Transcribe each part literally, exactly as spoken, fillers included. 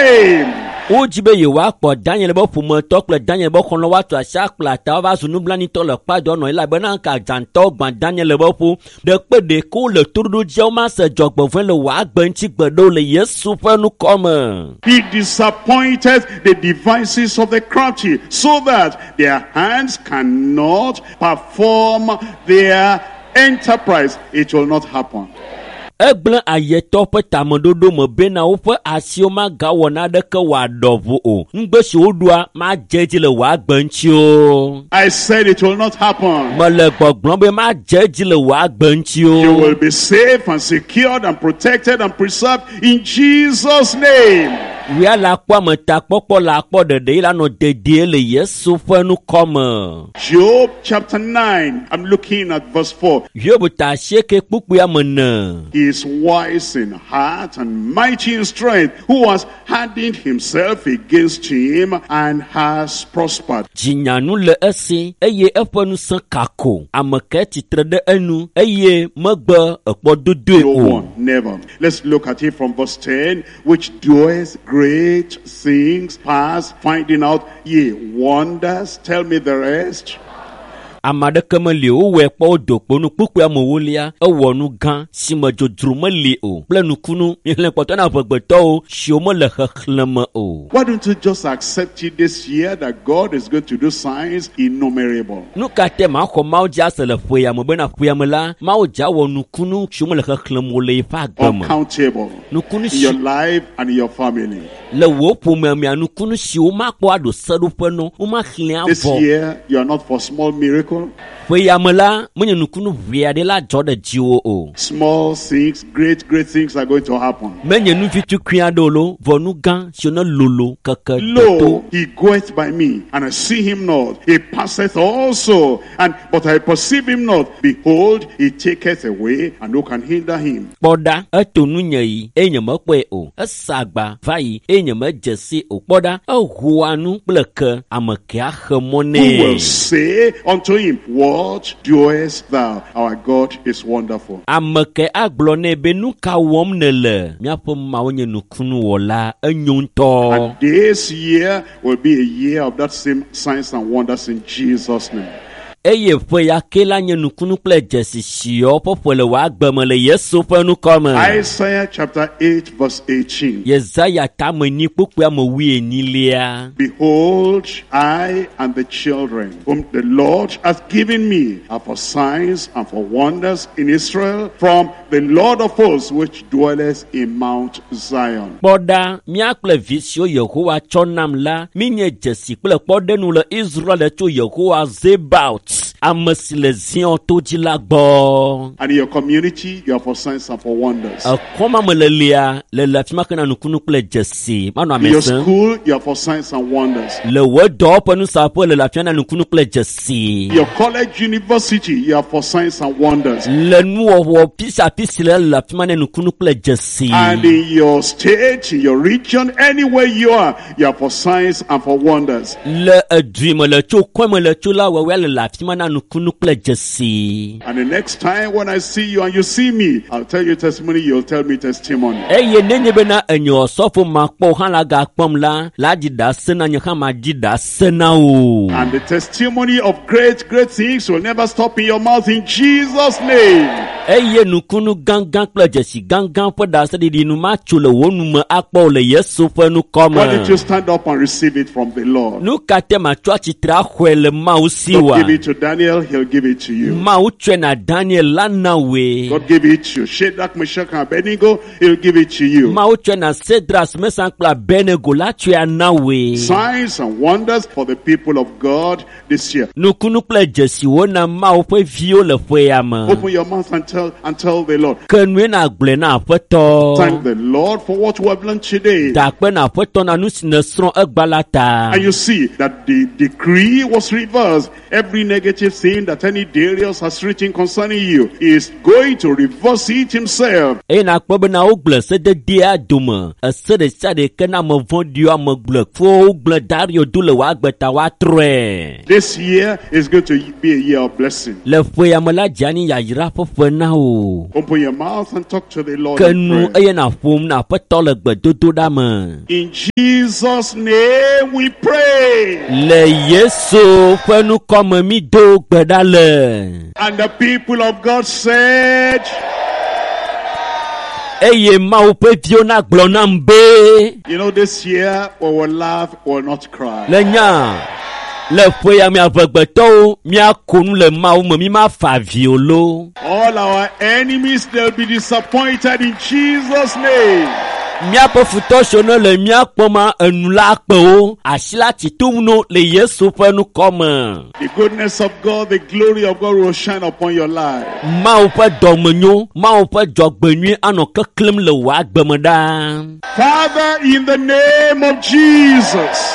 Ujibe yewa po Daniel bo pumo tokle Daniel bo kono watu ashakla ta va sunubla to le pa do no ila bena ka janto gban Daniel bo pu de pe de ko le turdu joma se jogbo fen le wa gban ti gbedo le Yesu fenu come. He disappointed the devices of the crafty so that their hands cannot perform their enterprise. It will not happen. Egble ayeto pe tamododo mo bena wo pe asioma ga wona de ke wa dovu o ngbe si odua ma jeji le wa gbanchi o. I said it will not happen. Mo le gbogbon be ma jeji le wa gbanchi o. You will be safe and secured and protected and preserved in Jesus' name. We are la kwa meta popo la po de de la no de de le Yesu fenu come. Job chapter nine. I'm looking at verse four. Job ta sheke pupu ya mena. He is wise in heart and mighty in strength, who has hardened himself against him and has prospered. Jinyanu le esi eye efenu san kako amake titre de enu eye magba ekpo dodo No o. one, never. Let's look at it from verse ten, which doeth great things past finding out, ye wonders. Tell me the rest. Amade kemeli o we po dokpo nu pupu amowolia ewonu gan simo jodrumo le o plenu kunu ile poto na gbegbeto o siomo le khekhleme o. Why don't you just accept it this year that God is going to do signs innumerable? Nu kate ma ko ma oja sele foya mo be na foya me la ma oja wonu kunu siomo le khekhleme le fa gbama. Uncountable Nu kunu in your life and in your family. Le wo po me me anu kunu si o ma po ado sedu pe no o ma khlian This bo. year you are not for small miracle. Foya me la munye nu kunu viade la jode jiwo o. Small things, great, great things are going to happen. Menye nu fitu kwiadolo vonu gan siona lolo kaka Lo, toto. he goeth by me, and I see him not. He passeth also, and but I perceive him not. Behold, he taketh away, and who can hinder him? Poda etonu nyai enyema pe o esagba vai enyema jesi o poda ehuanu pleke amakia Who will khemone say unto him, what doest thou? Our God is wonderful. amake aglone benu ka wom nele miapo maonye nukunu wola enyunto. And this year will be a year of that same signs and wonders in Jesus' name. Eye foya kela nye nukunu ple jesi shio popole wa agbemele Yesu fenu come. Isaiah chapter eight verse eighteen. Yesaya tameni pupu amowi enilia. Behold, I and the children whom the Lord hath given me are for signs and for wonders in Israel from the Lord of hosts which dwelleth in Mount Zion. Poda miakle visio Yehowa chonam la minye jesi kple podenu le Israel to Yehowa zebaut amasile zion toji la gbo. And in your community, you are for signs and for wonders. Akoma melelia le lafima kana nukunu kple jesi manu In your amesen. school, you are for signs and wonders. Le wedo penu sapo le lafima na nukunu kple jesi. Your college, university, you are for signs and wonders. Le nuo wo pisa pisi le lafima na nukunu kple jesi. And in your state, in your region, anywhere you are, you are for signs and for wonders. Le edwime le cho kweme le cho la wewe le lafima na nukunu kple jesi. And the next time when I see you and you see me, I'll tell you testimony, you'll tell me testimony. Eye nenye bena enyo sofo makpo hala ga kpom la la jida sena nye kama jida sena o. And the testimony of great, great things will never stop in your mouth in Jesus' name. Eye nukunu gangan kple jesi gangan pe da se di nu ma chule wonu me akpo le Yesu fe nu Why don't kome. you stand up and receive it from the Lord? Nu kate ma chwa chitra khwele ma God usiwa. give it to Daniel, he'll give it to you. Ma uchwe na Daniel lana we. God give it to you. Shadrach, Meshach, and Abednego, he'll give it to you. Ma uchwe na Cedras Mesan kla Benego la chwe na we. Signs and wonders for the people of God this year. Nukunu kple jesi wona ma upe vio le fwe ya ma. Open your mouth and tell and tell the Lord. Kenwe na gble na feto. Thank the Lord for what we have learned today. Dakpe na feto na nusi ne sron egbalata. And you see that the decree was reversed. Every negative anything that any Darius has written concerning you, he is going to reverse it himself. E na kpo bena wo gble se de dia dome. E se de sa de kana me vondi a me gble fo gble Dario du le wa gbeta wa tre. This year is going to be a year of blessing. Le fo ya me la jani ya yira fo fo na o. Open your mouth and talk to the Lord in Kenu prayer. e na fom na pe to le gbe dodo da me. In Jesus' name we pray. Le Yesu fe nu komme mi do gbeda le. And the people of God said, Eye ma o pe vio na glo na mbe. you know, this year we will laugh, we will not cry. Le nya. Le fo ya mi avegbeto mi akonu le ma o me mi ma fa violo. All our enemies, they'll be disappointed in Jesus' name. Miapo futo shono le miapo ma enula kpe o asila titumno le Yesu fe nu komme. The goodness of God, the glory of God will shine upon your life. Ma o fe domenyo, ma o fe jogbenyi ano keklem le wa gbemeda. Father, in the name of Jesus,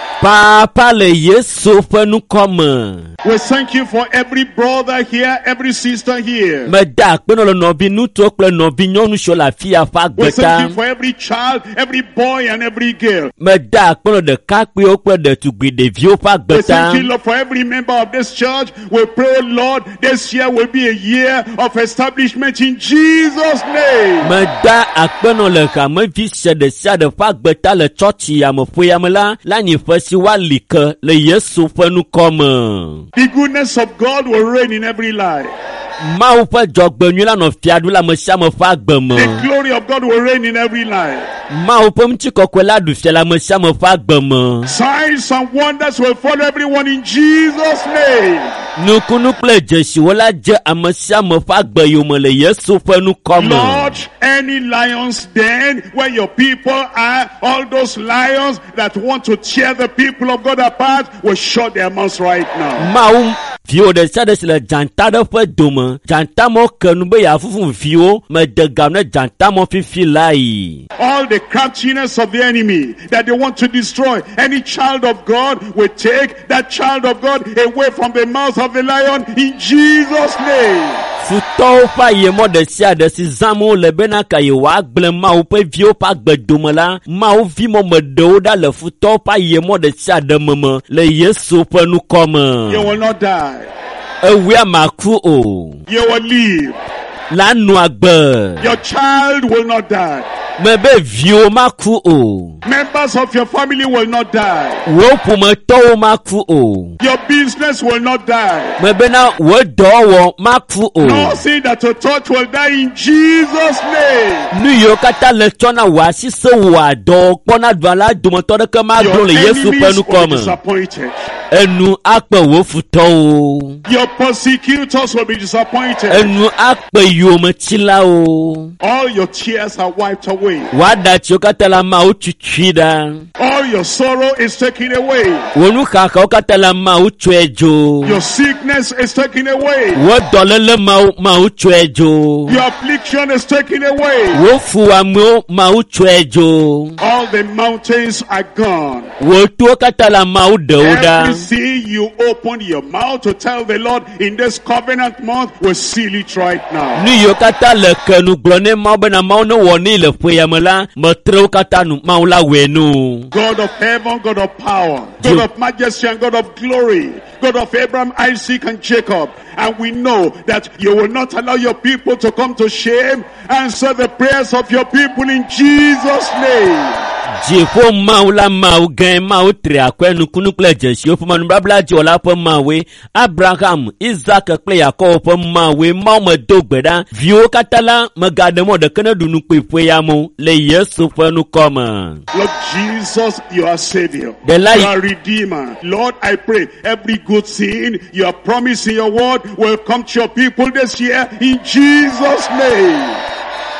Papa le Yesu fe nu komme. we thank you for every brother here, every sister here. Me da kpe no le novi nuto kple novi nyonu sho la fia fa We thank you gbeta. for every child, every boy and every girl. Me da kpe no de kakpe o kple de tugbi devio fa We thank you, gbeta. Lord, for every member of this church. We pray, Lord, this year will be a year of establishment in Jesus' name. Me da akpe no le kame vi se de sia de fa gbeta le churchi ya me fo ya me la la ni fe si wa like le Yesu fe nu komme. The goodness of God will reign in every life. Ma ou fe jogbenyi la no fiadu la me sia me fa gbeme. The glory of God will reign in every life. Ma ou pe mti kokwe la du fia la me sia me fa gbeme. Signs and wonders will follow everyone in Jesus' name. Nukunu kple jeshi wala je ame sia me fa gbe yo me le Yesu fe nu komme. Lord, any lions den where your people are, all those lions that want to tear the people of God apart will shut their mouths right now. Ma ou vio de sa de se le janta de fe dome. Janta mo kenu be ya fufu vio me de gam ne janta mo fifi lai. All the craftiness of the enemy that they want to destroy, any child of God will take that child of God away from the mouth of the lion in Jesus' name. Futo fa ye mo de sia de si zamo le bena ka ye wa gble ma ou pe vio pa gbe dome la. Ma ou vi mo me de o da le futo pa ye mo de sia de meme le Yesu pe nu komme. You will not die. Ewe amaku o. You will live. La nu agbe. Your child will not die. Mebe vio maku o. Members of your family will not die. Wo pume to maku o. Your business will not die. Mebe na wo do wo maku o. Nothing that you touch will die in Jesus' name. Nu yo kata le chona wa si se wa do pona dwala dumo to de ke ma do Your le Yesu pe enemies nu will be komme. disappointed. Enu akpe wo futo o. Your persecutors will be disappointed. Enu akpe yo me chila o. All your tears are wiped away. Wada chi o kata la ma o chuchida. All your sorrow is taken away. Wonu kaka o kata la ma o chwejo. Your sickness is taken away. Wo dolele ma o ma o chwejo. Your affliction is taken away. Wo fuwa mo ma o chwejo. All the mountains are gone. Wo tu o kata la ma o deuda. Everything you open your mouth to tell the Lord in this covenant month will seal it right now. Nu yo kata le kenu glone ma o bena ma o ne woni le fwe ya me la. Me tre o kata nu ma o la wenu. God of heaven, God of power, God of majesty and God of glory, God of Abraham, Isaac and Jacob. And we know that you will not allow your people to come to shame. Answer the prayers of your people in Jesus' name. Jefo ma o la ma o gen ma o tre akwe nu kunu kple jeshi o fuma nu blabla ji o la pe ma we. Abraham, Isaac kple Yakob pe ma we ma o me do gbeda. Vio kata la me gade mo de kene du nu pe fwe ya mo le Yesu fe nu komme. Lord Jesus, you are Savior. The light. You are Redeemer. Lord, I pray every good thing you are promising your word will come to your people this year in Jesus' name.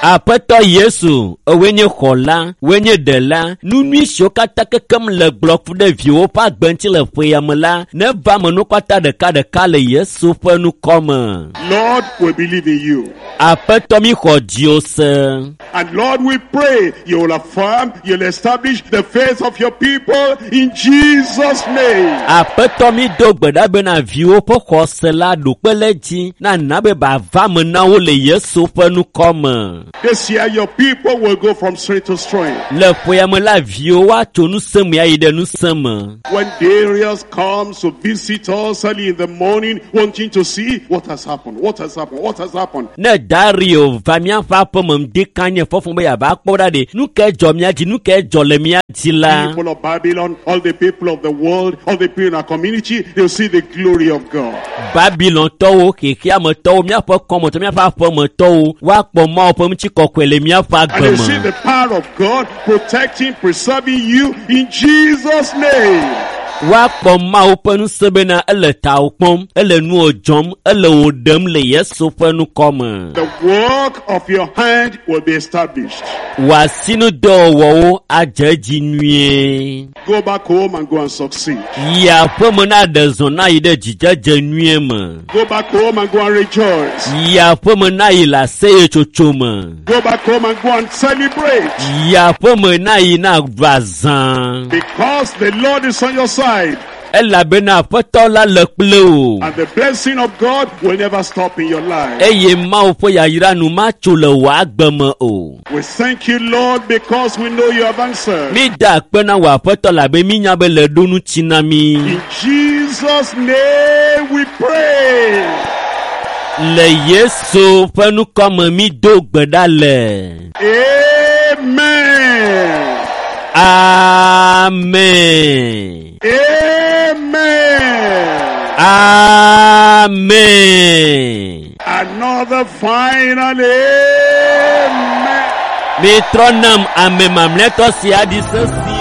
Apeto Yesu, owenye kola, wenye dela, nunui shokata kekem le blok de viwo pa gbenti le feyamela, ne va menu kwata de ka de ka le Yesu pe nu kome. Lord, we believe in you. Apeto mi ko Diose. And Lord, we pray you will affirm, you'll establish the faith of your people in Jesus' name. Apeto mi do gbeda be na viwo po ko sela do peleji, na nabe ba va mena wo le Yesu pe nu kome. This year your people will go from strength to strength. Le feyamela viwo wa to nu sem ya ide nu sem. When Darius comes to visit us early in the morning, wanting to see what has happened, what has happened, what has happened. Ne Dario va mia fa po mem de kanye fofun be ya ba kpoda de nu ke jo mia ji nu ke jo le mia ji la. People of Babylon, all the people of the world, all the people in our community, they'll see the glory of God. Babylon to ke ke am to mia po komo to mia fa po mo to wa po ma po mi chi kokwele mia fa And you gbemo. see the power of God protecting, preserving you in Jesus' name. Wa po ma o pe nu sebe na ele ta o pom ele nu ojom ele o dem le Yesu pe nu kome. The work of your hand will be established. Wa sinu do wo ajeji nwie. Go back home and go and succeed. Ya po mo na de zona ide jijeje nwie me. Go back home and go and rejoice. Ya po mo na ila seye chocho me. Go back home and go and celebrate. Ya po mo na ina vazan. Because the Lord is on your side. Ela bena poto la le ple. And the blessing of God will never stop in your life. Eye ma o po ya ira nu ma cho le wa gbeme o. We thank you, Lord, because we know you have answered. Mi da pe na wa poto la be mi nya be le donu chinami. In Jesus' name we pray. Le Yesu pe nu kome mi do gbeda le. Amen. Amen. Amen. Amen. Another final amen. Metronome amen mam let us hear this see.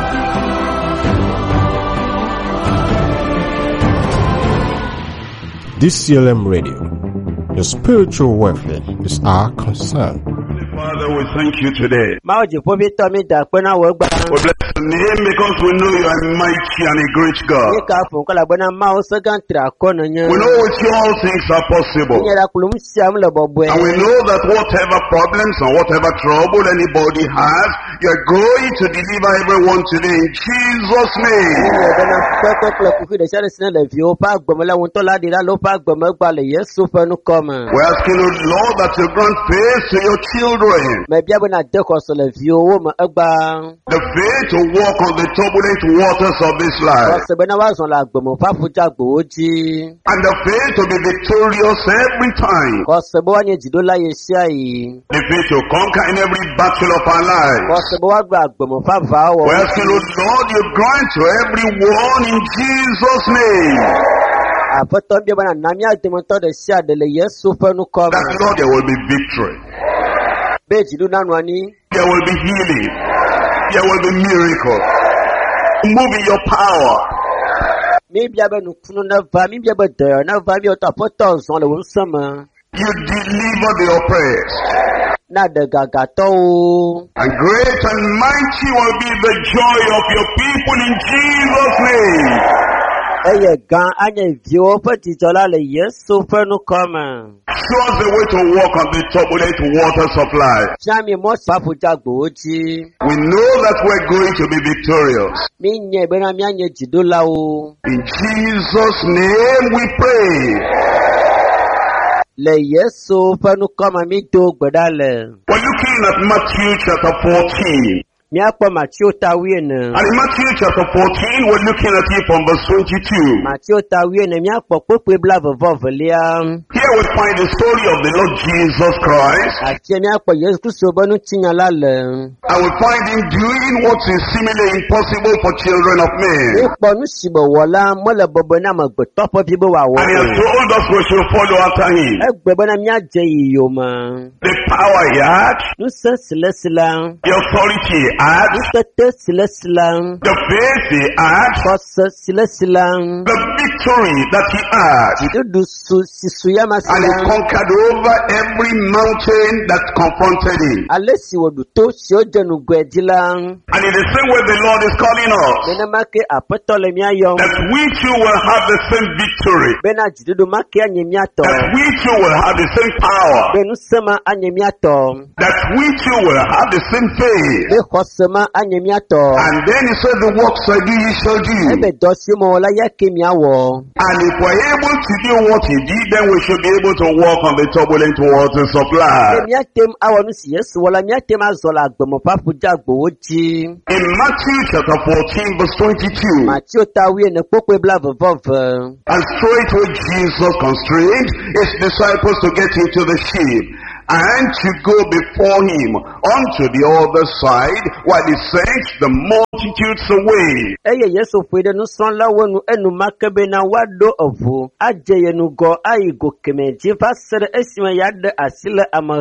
D C L M Radio, your spiritual welfare is our concern. Father, we thank you today. Ma oje po bi to mi da pe na wo gba. We bless your name because we know you are mighty and a great God. Ni ka fun ko la gbe na ma o se gan tra ko no yen. We know with you all things are possible. Ni ra kulum siam le bobo. And we know that whatever problems and whatever trouble anybody has, you are going to deliver everyone today in Jesus' name. Ni be na ko ko kle ku fi de sele sine le vi o pa gbo me la won to la di la lo pa gbo me gba le Yesu fe nu ko mo. We're asking you, Lord, that you grant faith to your children. Me bia be na de ko so le vi o wo mo egba. The faith to walk on the turbulent waters of this Ko life. se be na wa zon la gbo mo fa fuja gbo oji. And the faith to be victorious every time. Ko se bo anye jido la ye sia yi. The faith to conquer in every battle of our Ko lives. se bo wa gba gbo mo fa va wo. We're asking you, Lord, you grant to everyone in Jesus' name. Apoto bi be na na mi ade mo to de sia de le Yesu fe nu ko mo. That, Lord, there will be victory. Be jido na nu ani. There will be healing. There will be miracle. Move in your power. Mi bia be nu kunu na va mi bia be de na va mi o ta poto zon le won sama. You deliver the oppressed. Na de gaga to o. And great and mighty will be the joy of your people in Jesus' name. Eye gan anye vi o pe ti jola le Yesu fe nu ko mo. Show us the way to walk on the turbulent waters of life. Jami mo fa fuja gbo oji. We know that we're going to be victorious. Mi nye be na mi anye jido la o. In Jesus' name we pray. Le Yesu fe nu ko mo mi do gbeda le. We're looking at Matthew chapter fourteen. Mi apo Matthew ta wi na. And in Matthew chapter fourteen, we're looking at it from verse twenty-two. Matthew ta wi na mi apo pepe bla vovo velia. Here we find the story of the Lord Jesus Christ. Ati mi apo Yesu Kristo bonu tinya la le. And we find him doing what is seemingly impossible for children of men. Ipo nu sibo wala mo le bobo na mo gbe topo bi bo wa wo. And he has told us we should follow after him. Egbe bo na mi aje iyo ma. The power he had, Nu se sile sila. the authority he had, Nu te te sile sila. the faith he had, Ko se sile sila. the victory that he had. Jidudu su sisu ya And he masila. conquered over every mountain that confronted him. Alesi woduto sio jenu gwedila. And in the same way the Lord is calling us, Bena make apotole miayo. that we too will have the same victory. Bena jidudu make anyemiato. That we too will have the same power. Benu sema anyemiato. That we too will have the same faith. Be khosema anyemiato. And then he said, the works I do, you shall do. Ebe dosimo la yake miawo. And if we're able to do what he did, then we should be able to walk on the turbulent waters of life. Miatem awonu si Yesu wala miatem azola agbomo papu jagbo oji. In Matthew chapter fourteen verse twenty-two, Matthew tawie ne pokwe bla vovove. and straightway Jesus constrained his disciples to get into the ship and to go before him unto the other side while he sent the multitudes away. Eye Yesu fwede nu son la wonu enu makebe na wado ovu. Aje yenu go aigo kemeji fasere esime yade asile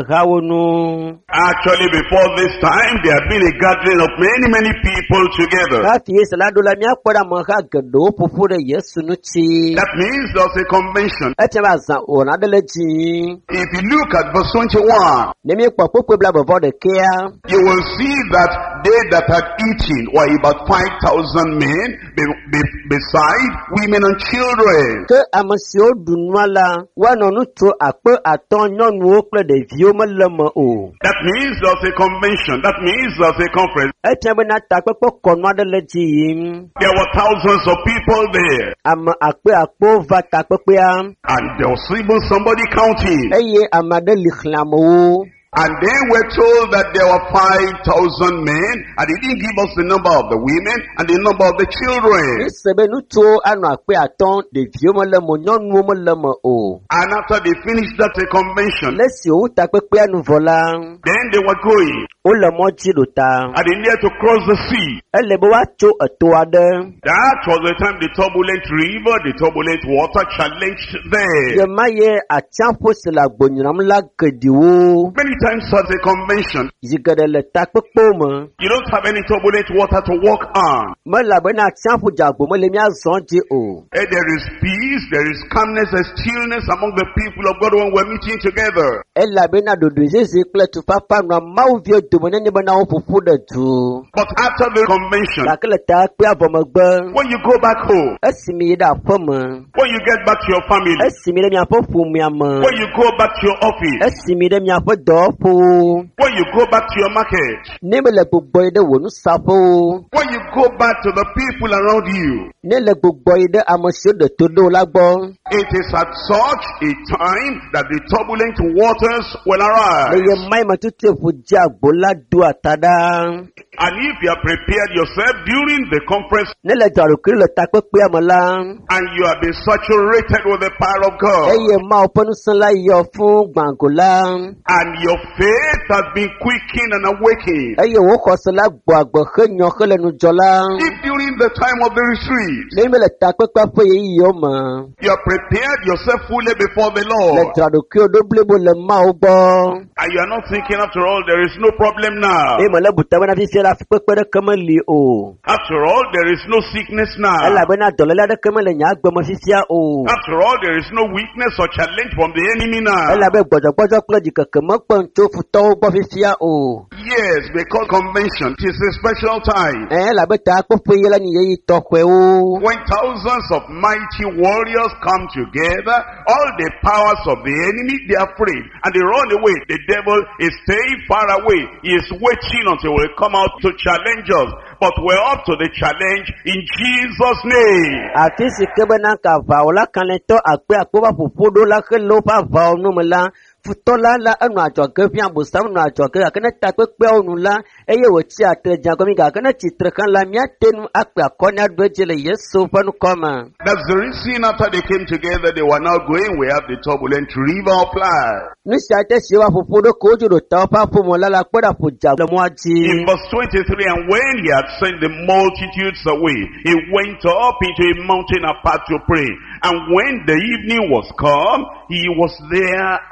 amahawonu. Actually, before this time, there had been a gathering of many, many people together. Kati Yesu la dola mi akwada maha gedo pupure Yesu nuchi. That means there's a convention. Eche baza ona deleji. If you look at verse twenty-one, Nemi kwa pokwe bla vovode kea. you will see that they that had eaten were about five thousand men, be, be, beside women and children. Ke amasio dunwala wano nuto akpe aton nyonu okle de viome leme o. That means there's a convention. That means there's a conference. Eche bena takpe po konwa deleji. There were thousands of people there. Ama akpe akpo va takpe pea. And there was even somebody counting. Eye amade likhlamo. And they were told that there were five thousand men, and they didn't give us the number of the women and the number of the children. Sebe nuto anu akpe aton de viome leme nyonu mo leme o. And after they finished that uh, convention, Lesi o takpe pea nu vola. then they were going, O le moji dota. and they needed to cross the sea. Ele bo wa cho eto ade. That was the time the turbulent river, the turbulent water challenged Ye them. maye achampo se la gbonyram la gediwo. Many times at a convention, Jigede le takpe kpome. you don't have any turbulent water to walk on. Me la bena achampo jagbo me le mi azonje o. And there is peace, there is calmness and stillness among the people of God when we're meeting together. Ela bena dodo jezi kle tu papa na mau vie dumone ne bena o fufu de tu. But after the convention, La kle takpe avomegbe. when you go back home, Esimi da pome. when you get back to your family, Esimi de mi apofu mi ame. when you go back to your office, Esimi de mi apodo po. when you go back to your market, Ne me le gbogbo ide wonu sapo. when you go back to the people around you, Ne le gbogbo ide amosio de todo lagbo. it is at such a time that the turbulent waters will Le arise. ye mai matutu fu jagbo la du atada. And if you have prepared yourself during the conference Ne le jaro kiri le takpe pe amola. and you have been saturated with the power of God, Eye ma oponu san la yo fun gbangola. and your faith has been quickened and awakened, Eye wo koso la gbo agbo he nyo he le nu jola. if during the time of the retreat Ne me le takpe pe pe ye yo ma. you have prepared yourself fully before the Le Lord, jaro kiri do blebo le ma o gbo. and you are not thinking, after all, there is no problem now. E mo le butabe na fi se la fi pe pe de kemeli o. After all, there is no sickness now. Ela bena dole la de kemele nya agbo mo fifia o. After all, there is no weakness or challenge from the enemy now. Ela be gbojo gbojo kle di keke mo pon to fu to gbo fifia o. Yes, because convention is a special time Eh la be ta ko pe yela ni yi to kwe o. when thousands of mighty warriors come together. All the powers of the enemy, they are afraid and they run away. The devil is staying far away. He is waiting until we come out to challenge us. But we're up to the challenge in Jesus' name. Ati si kebe na ka va ola kaneto akpe akpo ba pupudo la ke lo pa va onu mela. Futola la anu ajo ke fi ambo sam nu ajo ke akene ta pe pe onu la eye wo ti atre jan ko mi ga akene chitre kan la mi atenu akpe akoni adweje le Yesu panu koma. That's the reason after they came together, they were now going. We have the turbulent river of life. Ni si ate si wa pupudo ko ju do ta pa fu mo la la pe da fu ja le mo In aji. verse twenty-three, and when he had sent the multitudes away, he went up into a mountain apart to pray. And when the evening was come, he was there alone.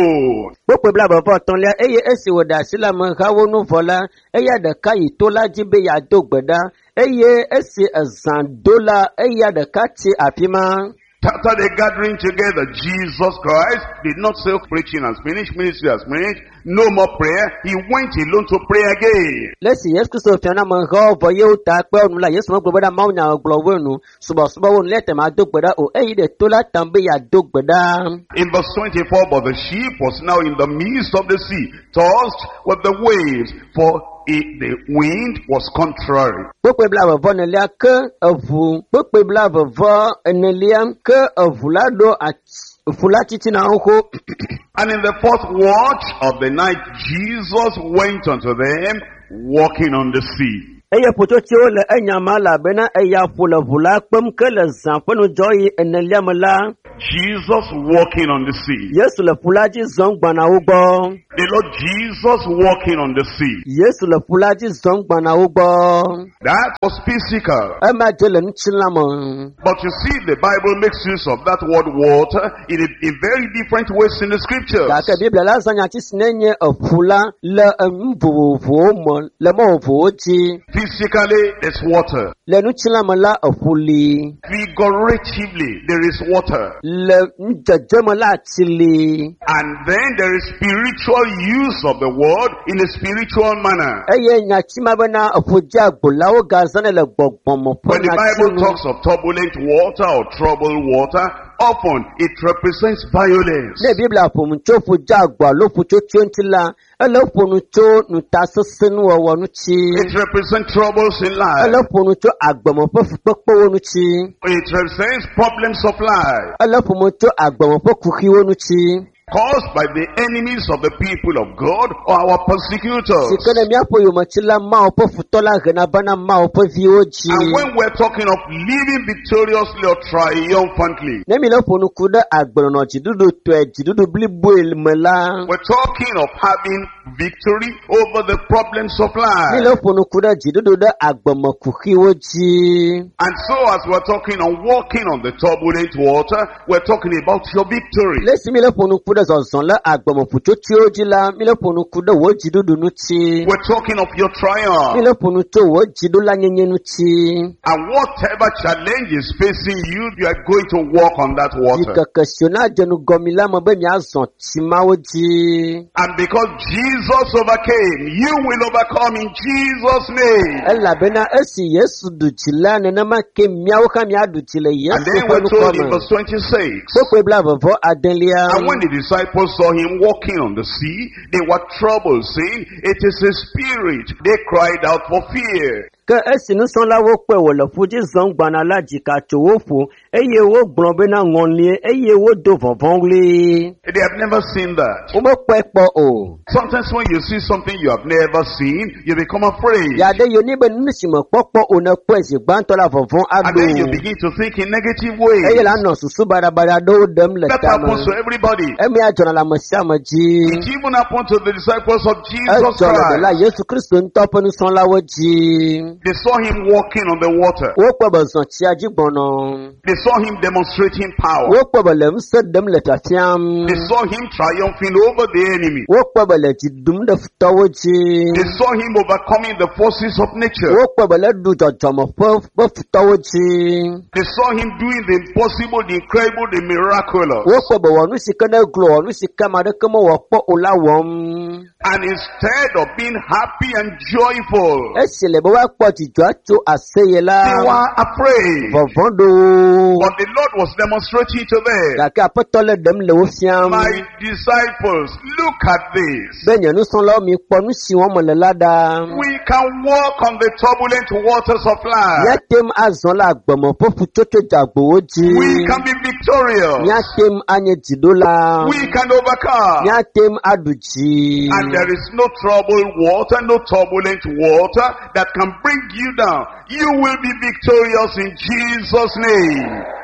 alone. Gbogbo bla bọ̀bọ̀ tán lẹ́ eye esi wò dà sílẹ̀ mọ̀ káwó nù fọlá eya dẹ̀ka yìí tó lájí bẹ́ yà dó gbẹ̀dá eye esi ẹ̀zàn dọ́là eya dẹ̀ka ti àfimá. After the gathering together, Jesus Christ did not say preaching has finished, ministry has finished, no more prayer. He went alone to pray again. Lẹ́sìn Yéṣu Kristo fi ọ̀nà mọ̀ nǹkan ọ̀bọ̀ yóò ta pẹ́ ọ̀nù la Yéṣu mọ̀ gbogbo dá máa ń yàn ọ̀gbọ̀n wọ̀nù ṣùgbọ́n ṣùgbọ́n wọn lẹ́tẹ̀ máa dó gbẹ̀dá o èyí dẹ̀ tó látàn bí yà dó gbẹ̀dá. In verse twenty-four, but the ship was now in the midst of the sea, tossed with the waves, for it, the wind was contrary. Gbogbo bla bọ̀bọ̀ nílẹ̀ kẹ́ ẹ̀fù gbogbo bla bọ̀bọ̀ nílẹ̀ kẹ́ ẹ̀fù ládò àti fúlá títí náà ń kó. And in the fourth watch of the night, Jesus went unto them, walking on the sea. Eye poto tí ó lẹ ẹ̀yàn máa làbẹ́ náà ẹ̀yà fúlọ̀fúlá pẹ́m kẹ́lẹ̀ zàn pẹ́nu jọ yìí ẹ̀nẹ́lẹ́mọ́lá. Jesus walking on the sea. Yéṣu lẹ fúlá jí zọ́n gbàna ó gbọ́. The Lord Jesus walking on the sea. Yéṣu lẹ fúlá jí zọ́n gbàna ó gbọ́. That was physical. Ẹ máa jẹ lẹ́nu tí lámọ̀. But you see, the Bible makes use of that word water in, a, in very different ways in the scriptures. Kàkẹ́ Bíbélì lásán yà ti sinẹ́ yẹn ọ̀fúlá lẹ ẹ̀mùbòwòfò mọ̀ lẹ́mọ̀ òfò jí. Physically, there's water. Lẹ́nu tí lámọ̀ lá ọ̀fúlì. Figuratively, there is water. Lẹ ǹjẹ̀jẹ̀mọ̀ láti lè. And then there is spiritual use of the word in a spiritual manner. Ẹyẹ ìyàtí máa bẹ́ náà ọ̀fọ̀jẹ́ àgbòláwó gazánẹ̀ lẹ gbọ̀gbọ̀n mọ̀ fún When the Bible talks of turbulent water or troubled water, often it represents violence. Ní Bíbélì àfòmù tó fòjẹ́ àgbà ló fò tó tí ó ń ti la ẹlẹ́fònù tó nùta sísínú ọwọ́ nù tí. It represents troubles in life. Ẹlẹ́fònù tó àgbọ̀mọ̀ fún pípẹ́ wọnú tí. It represents problems of life. Ẹlẹ́fòmù tó àgbọ̀mọ̀ fún kùkì wọnú tí. Caused by the enemies of the people of God or our persecutors. Sikẹ́nẹ̀ mi àpò yòmọ̀ tí la máa ọ̀pọ̀ fùtọ́lá hẹ̀nà bánà máa ọ̀pọ̀ fi ó jí. And when we're talking of living victoriously or triumphantly, Nẹ́mi lẹ́fònù kú dẹ́ àgbọ̀nà jìdúdú tó ẹ̀ jìdúdú bílíbó ìmọ̀lá. we're talking of having victory over the problems of Ní life. lẹ́fònù kú dẹ́ jìdúdú dẹ́ àgbọ̀mọ̀ kùkì ó jí. And so as we're talking on walking on the turbulent water, we're talking about your victory. Lẹ́sìn mi lẹ́fònù kú dẹ́ zọ̀zọ̀n lẹ́ àgbọ̀mọ̀ fùtó tí ó jí la mi lẹ́fònù kú dẹ́ wọ́ jìdúdú nù tí. We're talking of your Mi triumph. lẹ́fònù tó wọ́ jìdú lá nyẹ́nyẹ́ nù tí. And whatever challenge is facing you, you are going to walk on that water. Ìkẹ̀kẹ̀ sọ̀nà àjẹnu gọmi lámọ̀ bẹ́ẹ̀ mi á zọ̀n tí máa ó jí. And because Jesus overcame, you will overcome in Jesus' name. Ẹ làbẹ́ náà ẹ sì Yéṣu dùtì lá nínú máa ké miawo ká mi á dùtì lẹ̀ And Yéṣu then we're fẹ́nu told in kọ́mọ̀. verse twenty-six. Gbogbo ìbílẹ̀ àbọ̀bọ̀ adẹ́lẹ́yà. And when the disciples saw him walking on the sea, they were troubled, saying, "It is a spirit." They cried out for fear. Kẹ́ ẹ sì ní sọ́nláwó pẹ̀ wọ̀lọ̀ fújì zọ́n gbana lájìká tòwó fò eye wo gbọ̀n bẹ́ náà ngọ̀n lé eye wo do vọ̀vọ̀n lé. They have never seen that. Ó mọ̀ pẹ́ pọ̀ o. Sometimes when you see something you have never seen, you become afraid. Yàdé yóò níbẹ̀ nínú ìsìnmọ̀ pọ́pọ́ ònà pọ̀ ẹ̀sìn gbáǹtọ́lá vọ̀vọ̀n á And lò. then you begin to think in negative ways. Eye là ń nà sùsù barabara dó dẹ́m lẹ̀ That tàmà. happens to everybody. Ẹ̀mí àjọ̀nà làmọ̀ sí àmọ̀ jí. It even happened to the disciples of Ẹ Jesus jọ̀nà dọ̀la Christ. Yéṣu Kristo ń tọ́pọ̀ ní sọ́nláwó jí. They saw him walking on the water. Ó pẹ̀ bọ̀ zọ̀n tí a jí gbọ̀nà. They saw him demonstrating power. Ó pẹ̀ bọ̀ lẹ̀ ń sẹ́ dẹ́m lẹ̀ tàfíàm. They saw him triumphing over the enemy. Ó pẹ̀ bọ̀ lẹ̀ jì dùm dẹ̀ tọ́wọ́ jí. They saw him overcoming the forces of nature. Ó pẹ̀ bọ̀ lẹ̀ dù jọ̀jọ̀mọ̀ pọ̀ tọ́wọ́ jí. They saw him doing the impossible, the incredible, the miraculous. Ó pẹ̀ bọ̀ wọ̀nú sí kẹ́nẹ́ glọ̀ wọ̀nú sí kẹ́màdé kẹ́mọ̀ wọ̀ pọ̀ ọ̀làwọ̀m. And instead of being happy and joyful, Ẹ sì lè bọ́ wá pọ̀ jìjọ́ àtò àṣeyẹ lá. they were afraid. Vọ̀vọ̀n do. But the Lord was demonstrating to them, Kàkẹ́ àpótọ́lẹ̀ dẹ́m lè wó fíàm. "My disciples, look at this. Bẹ́ẹ̀ yẹn ní sọ́nlọ́ mi pọ̀ ní sí wọn mọ̀lẹ́ ládàá. We can walk on the turbulent waters of Yẹ life. tẹ́m azọ́n la gbọ̀mọ̀ fọ́fù tótó jàgbówó jí. We can be victorious. Yẹ tẹ́m anyẹ jìdó la. We can overcome. Yẹ tẹ́m adùjì. And there is no troubled water, no turbulent water that can bring you down. You will be victorious in Jesus' name.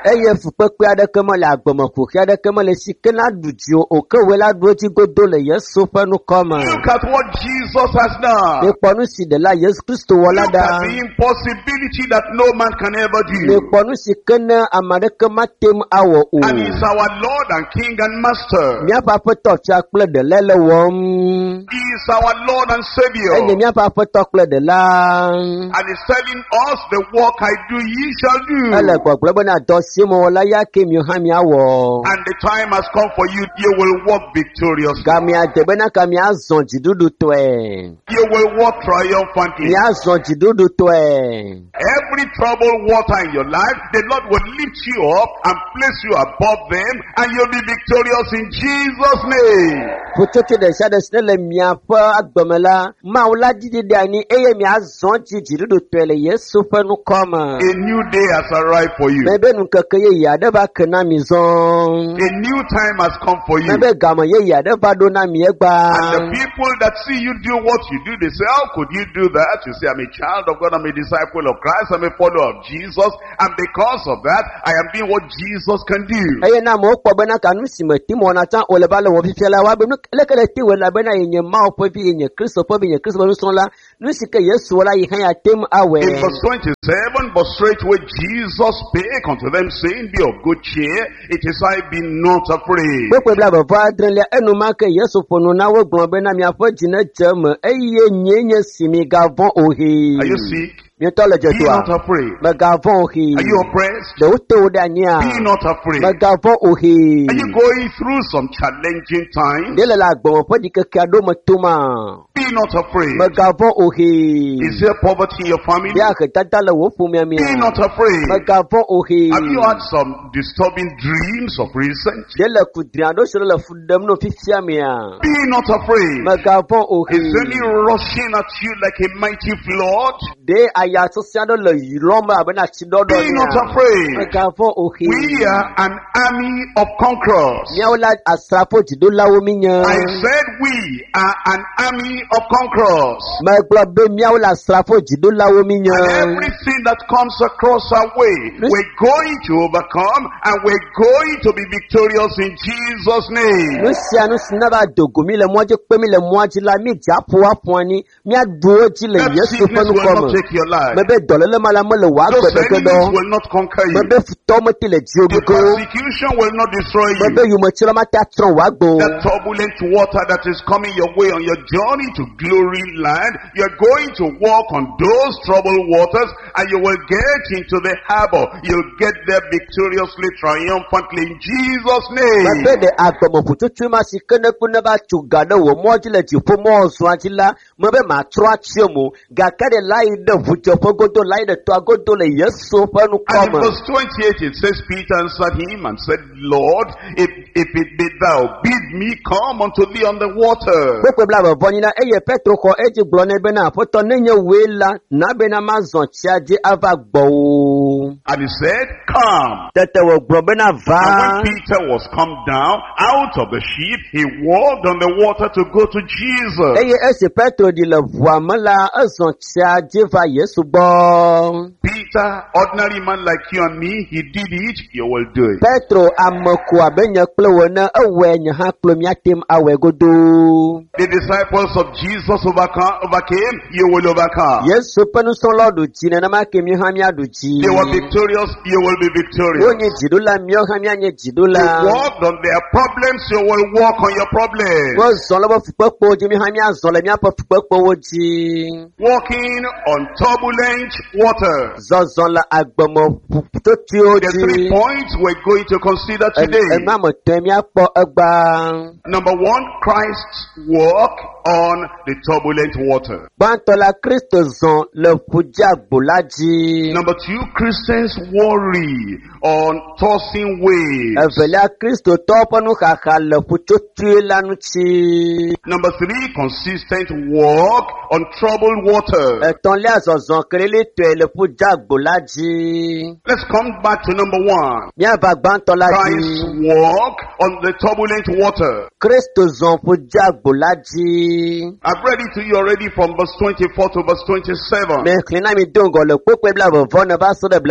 eye fukpekpe aɖeke mele agbemeƒoxi aɖeke mele si ke na ɖu dzi o o ke woe la ɖo edzi godo le Yesu ƒe nukɔme. Look at what Jesus has done. Mikpɔ nu si ɖela Yesu Kristo wɔ la Look at ɖa. the impossibility that no man can ever do. Mikpɔ nu si ke ne ame aɖeke matem awɔ o. And he's our Lord and King and Master. Míaƒe aƒetɔ fia kple ɖela le wɔm. He is our Lord and Savior. Enye míaƒe aƒetɔ kple ɖela. And he's telling us, the work I do, ye shall do. Ele gbɔgblɔ bena dɔ si mewɔ la ya ke mi hã miawɔ. And the time has come for you, you will walk victoriously. Ga miade bena ka miazɔ dziɖuɖu tɔe. You will walk triumphantly. Miazɔ dziɖuɖu tɔe. Every troubled water in your life, the Lord will lift you up and place you above them, and you'll be victorious in Jesus' name. Kutsotso ɖe sia ɖe si ne le miaƒe agbeme la, Mawu la didi ɖe anyi eye miazɔ dzi dziɖuɖu tɔe le Yesu ƒe nukɔme. A new day has arrived for you. Mebe nukeke yeye aɖe va ke na mi zɔ. A new time has come for you. Mebe game yeye aɖe va ɖo na mi egba. And the people that see you do what you do, they say, how could you do that? You say, I'm a child of God, I'm a disciple of Christ, I'm a follower of Jesus, and because of that, I am doing what Jesus can do. Eye na mo kpɔ bena ka nu si me tim wɔna tsã wòle va le wɔ fifia la wa be nu leke le ti wɔ la bena yenye Mawu ƒe vi yenye Kristo ƒe vi yenye Kristo ƒe nusrɔ̃la nu si ke Yesu wɔ la yi hã ya tem awɔe. In verse twenty-seven, but straightway Jesus spake unto them, saying, be of good cheer, it is I, be not afraid. Gbogbo bla bevɔ adrelia enumake Yesu ƒo nu na wo gblɔ bena miaƒe dzi ne dze eme eye nyee nye si mi gavɔ ohe. Are you sick? Mietɔ le Be dzetoa. not afraid. Megavɔ ohe. Are you oppressed? Ɖewo te wo ɖe anyia. Be not afraid. Megavɔ ohe. Are you going through some challenging times? Ɖe le le agbɔme ƒe ɖikeke aɖewo me toma. Be not afraid. Megavɔ ohe. Is there poverty in your family? Bia hedada le wo ƒomea mea. Be not afraid. Megavɔ ohe. Have you had some disturbing dreams of recent? Ɖe le kudri aɖewo si le fu ɖem no fifia mea. Be not afraid. Megavɔ ohe. Is any rushing at you like a mighty flood? Ɖe ayatsɔsi aɖe le yilɔm abena tsidɔɖɔ Be not afraid. Megavɔ ohe. We are an army of conquerors. Míawo la asrafo dziɖolawo mi nye. I said we are an army of conquerors. Megblɔ be míawo le asrafo dziɖolawo mi nye. And everything that comes across our way, we're going to overcome and we're going to be victorious in Jesus' name. Nu sia nu si ne va dogo mi le mɔdzi kpe mi le mɔa dzi la mi dza ƒo aƒoa ni míaɖu wo dzi le That Yesu ƒe sickness will not nukɔme. take your life. Mebe dɔléle ma la mele wò Those agbe ɖeke enemies ɖɔ. will not conquer you. Mebe futɔwo mete le dziwo The gogo. persecution will not destroy you. Mebe yometsrɔ̃ mate atrɔ wò agbo. That turbulent water that is coming your way on your journey to glory land, you're going to walk on those troubled waters and you will get into the harbor. You'll get there victoriously, triumphantly in Jesus' name. Mebe de agbɔmeƒutsotso ma si ke ne kpe ne va tso ga ɖe wò mɔ dzi le dziƒo mɔzɔa dzi la, mebe matrɔ atsyɔ mo, gake de la yi ɖe ʋudzeƒe godo, la yi ɖe tɔa godo le Yesu ƒe And in nukɔme. verse twenty-eight it says, Peter answered him and said, Lord, if, if it be thou, bid me come unto thee on the water. Gbogbo bla bevɔ nyina eye Petro xɔ edzi gblɔ nɛ bena aƒetɔ nenye wòe la, na bena mazɔ tsia dzi ava gbɔwò. And he said, come. Tete wògblɔ bena And va. when Peter was come down out of the ship, he walked on the water to go to Jesus. Eye esi Petro ɖi le ʋua me la, ezɔ tsia dzi va Yesu gbɔ. Peter, ordinary man like you and me, he did it, you will do it. Petro ame ko abe nye kple wò ene, ewɔe nye hã kple míatem awɔe godo. The disciples of Jesus overcome, overcame, you will overcome. Yesu ƒe nusrɔ̃lawo ɖu dzi nenema ke mi hã míaɖu dzi. They were victorious, you will be victorious. Wonye dziɖola, míawo hã míanye They dziɖola. walked on their problems, you will walk on your problems. Wozɔ le woƒe fukpekpewo dzi, mi hã míazɔ le míaƒe fukpekpewo dzi. Walking on turbulent water. Zɔzɔ le agbemeƒutotoewo The three dzi. points we're going to consider today. Enu ame tɔe míakpɔ egba. Number one, Christ's walk on the turbulent water. Gbãtɔ la Kristo zɔ le ƒudzeagbo la dzi. Number two, Christians worry on tossing waves. Evelia Kristo tɔwo ƒe nuxaxa le ƒutsotsoe la ŋuti. Number three, consistent walk on troubled water. Etɔ̃lia zɔzɔ kelelitɔe le ƒudzeagbo la dzi. Let's come back to number one. Míava gbãtɔ la Christ's dzi. walk on the turbulent water. Kristo zɔ ƒudzeagbo la dzi. I've read it to you already from verse twenty-four to verse twenty-seven. Mexlẽ na mi do ŋgɔ le kpekpe bla vevɔ ne va so ɖe bla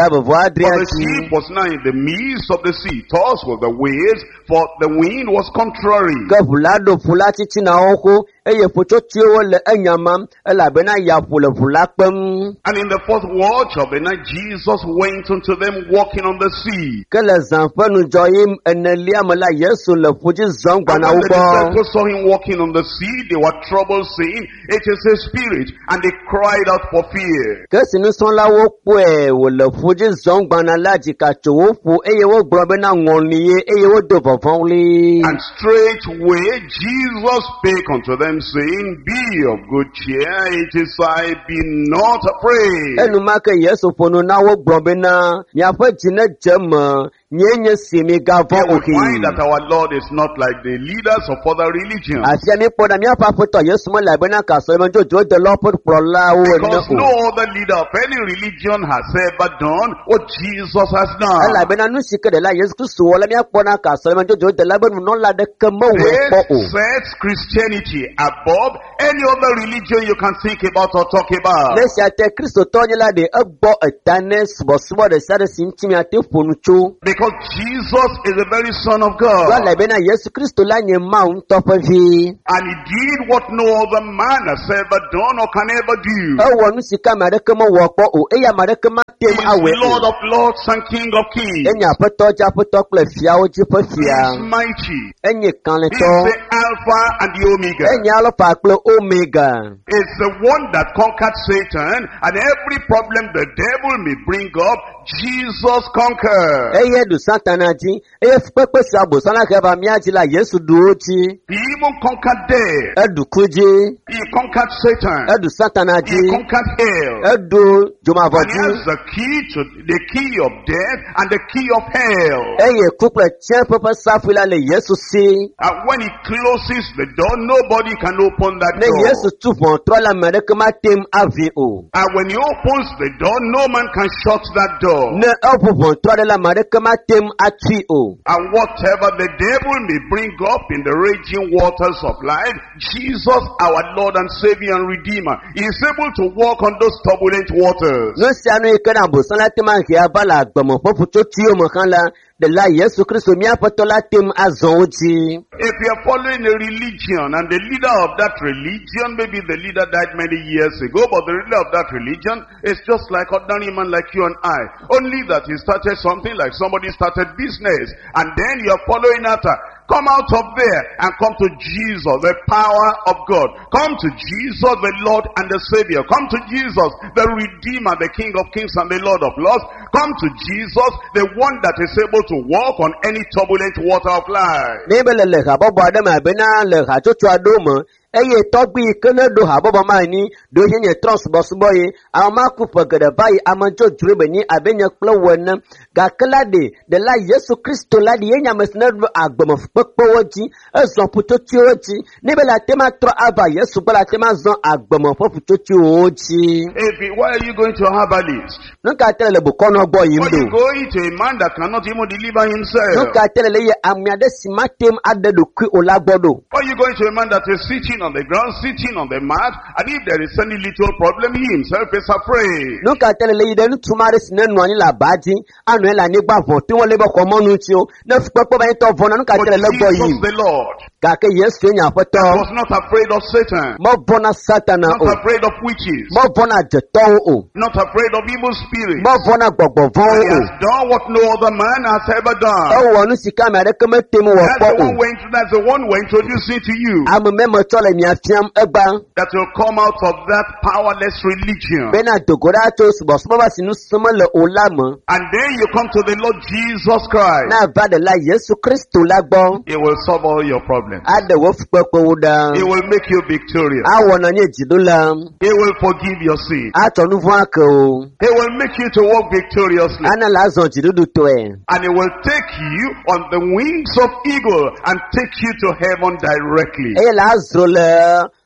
ga bavo For adria the ti. ship was now in the midst of the sea, tossed with the waves, for the wind was contrary. Ga vula do vula titi na oko eye pocho ti o le enyama elabena ya vula vula pem. And in the fourth watch of the night, Jesus went unto them walking on the sea. Ke le zanfe nu dzo yi enelia me la Yesu le fuji zon gba And na when the wo. disciples saw him walking on the sea, they were troubled, saying, It is a spirit. And they cried out for fear. Ke sinu son la wo pe wo le fuji zon gba na la ji ka tso wo fu eye wo gblɔ be na ŋɔni ye eye wo do vɔvɔn li. And straightway Jesus spake unto them, saying, Be of good cheer, it is I, be not afraid. Enuma ke Yesu ƒonu na wo gblɔ be na miaƒe dzi ne dze me nye nye si mi gavɔ Here we oke. find that our Lord is not like the leaders of other religions. Afia mi kpɔ na miaƒe aƒetɔ Yesu me le bena ka sɔleme dzodzo de lɔ ƒe kplɔlawo ene Because o. no other leader of any religion has ever done what Jesus has done. Elabena nu si ke ɖe la Yesu Kristo wɔ la miakpɔ na ka sɔleme dzodzo de la be nunɔla ɖeke mewɔe kpɔ o. This sets Christianity above any other religion you can think about or talk about. Ne sia te kristotɔ nye la ɖe egbɔ eta ne subɔsubɔ ɖe sia ɖe si ŋuti miate ƒonu tso. Because Jesus is the very Son of God. Wa le bena Yesu Kristo la nye Mawu ŋutɔ ƒe vi. And he did what no other man has ever done or can ever do. Ewɔ nu si ke ame aɖeke mewɔ kpɔ o eye ame aɖeke He matem is awɔe Lord o. of lords and King of kings. Enye aƒetɔ dzi aƒetɔ kple fiawo dzi ƒe He fia. is mighty. Enye He is kalẽtɔ. the Alpha and the Omega. Enye alpha kple omega. Is the one that conquered Satan, and every problem the devil may bring up, Jesus conquered. Eye ɖu Satana dzi eye kpekpe si abosana ke va mía dzi la Yesu ɖu wo dzi. He even conquered death. Eɖu ku dzi. He conquered Satan. Eɖu Satana He dzi. conquered hell. Eɖu dzomavɔ And he dzi. has the key to the key of death and the key of hell. Eye ku kple tsiẽƒe ƒe safui la le Yesu si. And when he closes the door, nobody can open that Ne Yesu door. tu ʋɔtrɔ la ame ɖeke matem avi o. And when he opens the door, no man can shut that door. Ne eʋu ʋɔtrɔ ɖe la ame ɖeke matem atui o. And whatever the devil may bring up in the raging waters of life, Jesus, our Lord and Savior and Redeemer, is able to walk on those turbulent waters. Nu sia nu yi ke na abosã la tem ahe ava le agbeme ƒe ƒutsotsuiwo me xã la ɖe la Yesu Kristo míaƒetɔ la tem azɔ wo dzi. If you are following a religion and the leader of that religion, maybe the leader died many years ago, but the leader of that religion is just like ordinary man like you and I. Only that he started something like somebody started business, and then you are following after. Come out of there and come to Jesus, the power of God. Come to Jesus, the Lord and the Savior. Come to Jesus, the Redeemer, the King of Kings and the Lord of Lords. Come to Jesus, the one that is able to walk on any turbulent water of life. Ne be le le habɔbɔ aɖe me abena le hatsotso aɖewo me eye tɔgbi yi ke ne ɖo habɔbɔ ma anyi ɖo ye nye trɔ subɔsubɔ ye ame ma ku ƒe geɖe va yi ame dzodzroe be nyi abe nye kple wo ene gake la ɖe ɖe la Yesu Kristo la ɖe ye nye ame si ne ɖo agbeme kpekpewo dzi ezɔ ƒutsotsuiwo dzi ne be la tema trɔ ava Yesu gbɔ la tema zɔ agbeme ƒe ƒutsotsuiwo dzi. If it, why are you going to a herbalist? Nu ka te le bokɔnɔ gbɔ yim Why are you do? going to a man that cannot even deliver Nu himself? ka te le ye ame aɖe si matem aɖe ɖokui o la gbɔ ɖo. Why are you going to a man that is sitting on the ground, sitting on the mat, and if there is any little problem, he himself is afraid? Nu ka te le le yi ɖe ŋutsu ma ɖe si ne nɔ anyi le aba dzi anɔ anyi le anyigba vɔ te wɔn le be xɔmɔnu ŋuti o ne kpekpe be ŋutɔ vɔna nu ka But te le le gbɔ Jesus yim the Lord gake Yesu nye aƒetɔ was not afraid of Satan, mɔvɔna Satana not o afraid of witches, mɔvɔna dzetɔwo o not afraid of evil spirits. mɔvɔna gbɔgbɔvɔwo He o has done what no other man has ever done. ewɔ nu si ke ame aɖeke metem wɔ That's kpɔ the o one we're, that's the one we're introducing to you. ame mɛmɛ tsɔ le mia fiam egba That will come out of that powerless religion. bena dogoɖa tso subɔsubɔ va si nu sɔmɔ le o la me And then you come to the Lord Jesus Christ. na va ɖe la Yesu Kristo la gbɔ He will solve all your problems. aɖe wo fukpekpewo ɖa He will make you victorious. awɔ na nye dziɖola He will forgive your sin. atsɔ nu vɔ ake o He will make you to walk victoriously. ana la azɔ dziɖuɖu tɔe. And he will take you on the wings of eagle and take you to heaven directly. Eye la azro le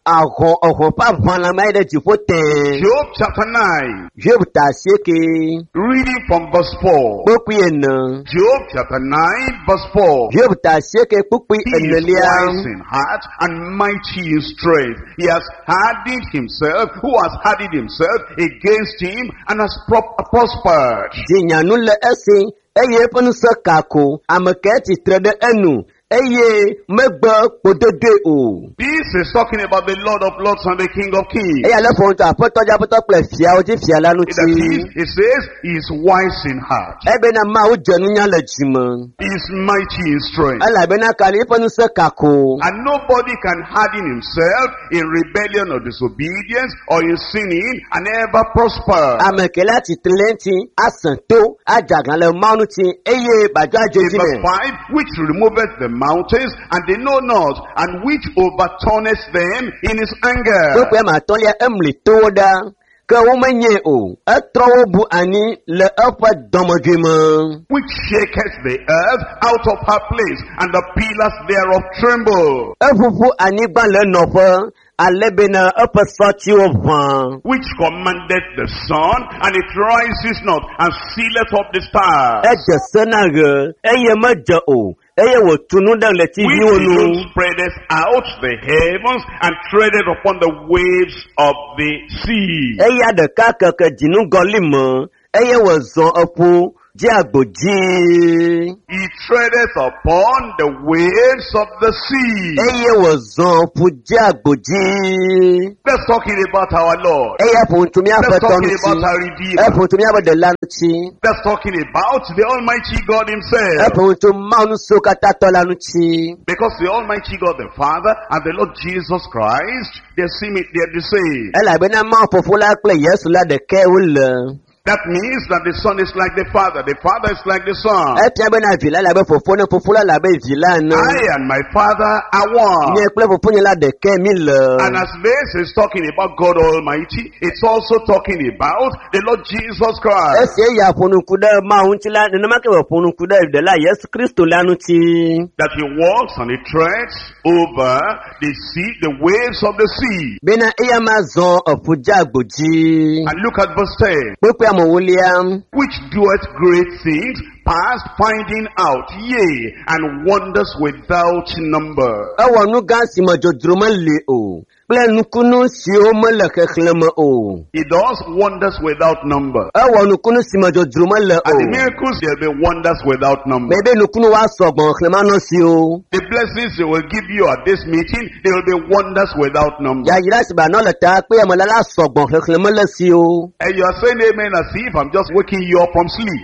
ahon ahon pa van la mai de jipo ten. Job chapter nine, Job ta seke. reading from verse four. Pukui en. Job chapter nine, verse four. Job ta seke pukui He en is liam. wise in heart and mighty in strength. He has hardened himself, who has hardened himself against him and has pro- prospered. Jinya nu le esi. Eye penu se kako. Ameke titre de enu. Eye megbe podede o. This is talking about the Lord of Lords and the King of Kings. Eye ale fon to apoto ja poto ple fia o ti fia lanu That is, ti. it says he is wise in heart. Ebe na ma o jenu nya le jimo. He is mighty in strength. Ala be na kali penu se kako. And nobody can harden himself in rebellion or disobedience or in sinning and ever prosper. Amekela ti tlenti asanto ajagan le manu ti eye bajo In ajoji verse me. five, which removeth the mountains, and they know not, and which overturneth them in his anger. Pope ma tolia emli toda. Ke wo menye o. Etro bu ani le efa domodwema. Which shaketh the earth out of her place, and the pillars thereof tremble. Efufu ani gba le nofe. Alebena efa soti o van. Which commandeth the sun, and it rises not, and sealeth up the stars. Eje senage. Eye meje o. Eye wo tunu dan le ti Which vi onu. alone spreadeth out the heavens, and treadeth upon the waves of the sea. Eye adeka keke jinu golimo. Eye wo zon efu. Ji agboji. He treadeth upon the waves of the sea. Eye wo zon fu ji agboji. That's talking about our Lord. Eye fun tumi That's afeto talking nu about ti. our E Redeemer. fun tumi abode lanu ti. That's talking about the Almighty God E Himself. fun tu manu so kata to lanu ti. Because the Almighty God, the Father, and the Lord Jesus Christ, they seem it, they're the same. E la be na ma fofo la pe Yesu la de ke wo le. That means that the Son is like the Father, the Father is like the Son. E pia be na vila la be fofo na fofo la la be vila na. I and my Father are one. Ni e ple fofo ni la de ke mi le. And as this is talking about God Almighty, it's also talking about the Lord Jesus E Christ. se ya fonu kuda ma unti la na ma ke fonu kuda de la Yesu Kristo lanu ti. That He walks and He treads over the sea, the waves of the sea. Be na e ya ma zon ofu ji agboji. And look at verse ten. Pope am William. Which doeth great things, past finding out, yea, and wonders without number. E wo nu gan si mo jodroma le o. Ple nu kunu si o mo le kekhleme o. He does wonders without number. E wo nu kunu si mo jodroma le And the o. miracles, there'll be wonders without number. Bebe nu kunu wa sogbon khlema no si o. The blessings they will give you at this meeting, there will be wonders without number. Ya yira si ba no le ta pe mo la la sogbon khlema le si o. And you are saying amen as if I'm just waking you up from sleep.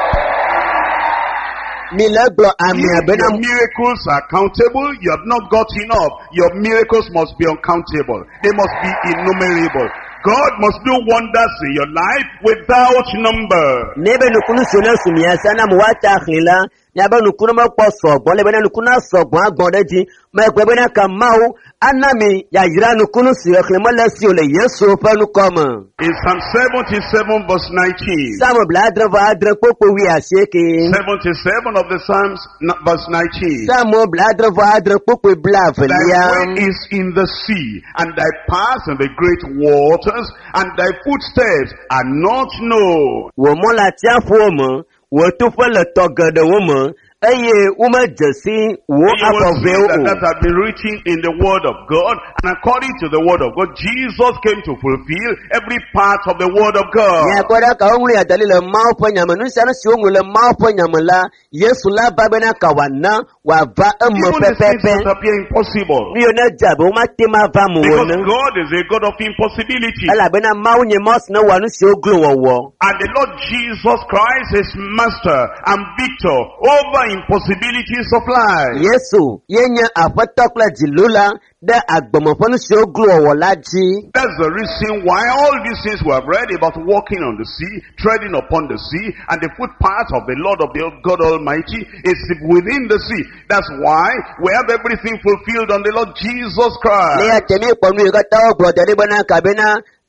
Mi le gbo ami If abena your miracles are countable, you have not got enough. Your miracles must be uncountable. They must be innumerable. God must do wonders in your life without number. nebe nu kunu so na sumi asa na mo wa ta khila. Ya ba nu kunu mo po sogbon le be na nu kunu sogbon agbon de ji. Ma pe be na kan ma o. Anami ya yira nu kunu si khlema le si o le Yesu pa nu komo. In Psalm seventy-seven verse nineteen. Samo bladre va adre popo wi aseke. seventy-seven of the Psalms, n- verse nineteen. Samo bladre va adre popo bla Thy velia. way is in the sea, and thy paths in the great waters, and thy footsteps are not known. Wo mo la tia fo mo, wo tu fe le togede wo mo. Eye wo ma jesi wo You will see above that o. that have been written in the word of God, and according to the word of God, Jesus came to fulfill every part of the word of God. Ya kwada ka onri adali le ma po nyama nu sana si onri le ma po nyama la Yesu la ba be na ka wana wa va emo Even the things pepepe. that appear impossible. Mi o na jabe o ma te ma va mo Because wona. God is a God of impossibility. Ala be na ma unye mos na wa nu si oglo wo. And the Lord Jesus Christ is master and victor over impossibilities of life. Yesu yenya afatokla jilula de agbomofo nu si oglo wo laji. That's the reason why all these things we have read about walking on the sea, treading upon the sea, and the footpath of the Lord of the God Almighty is within the sea. That's why we have everything fulfilled on the Lord Jesus Le Christ. ya temi ponu yo ka ta oglo de le bana ka be na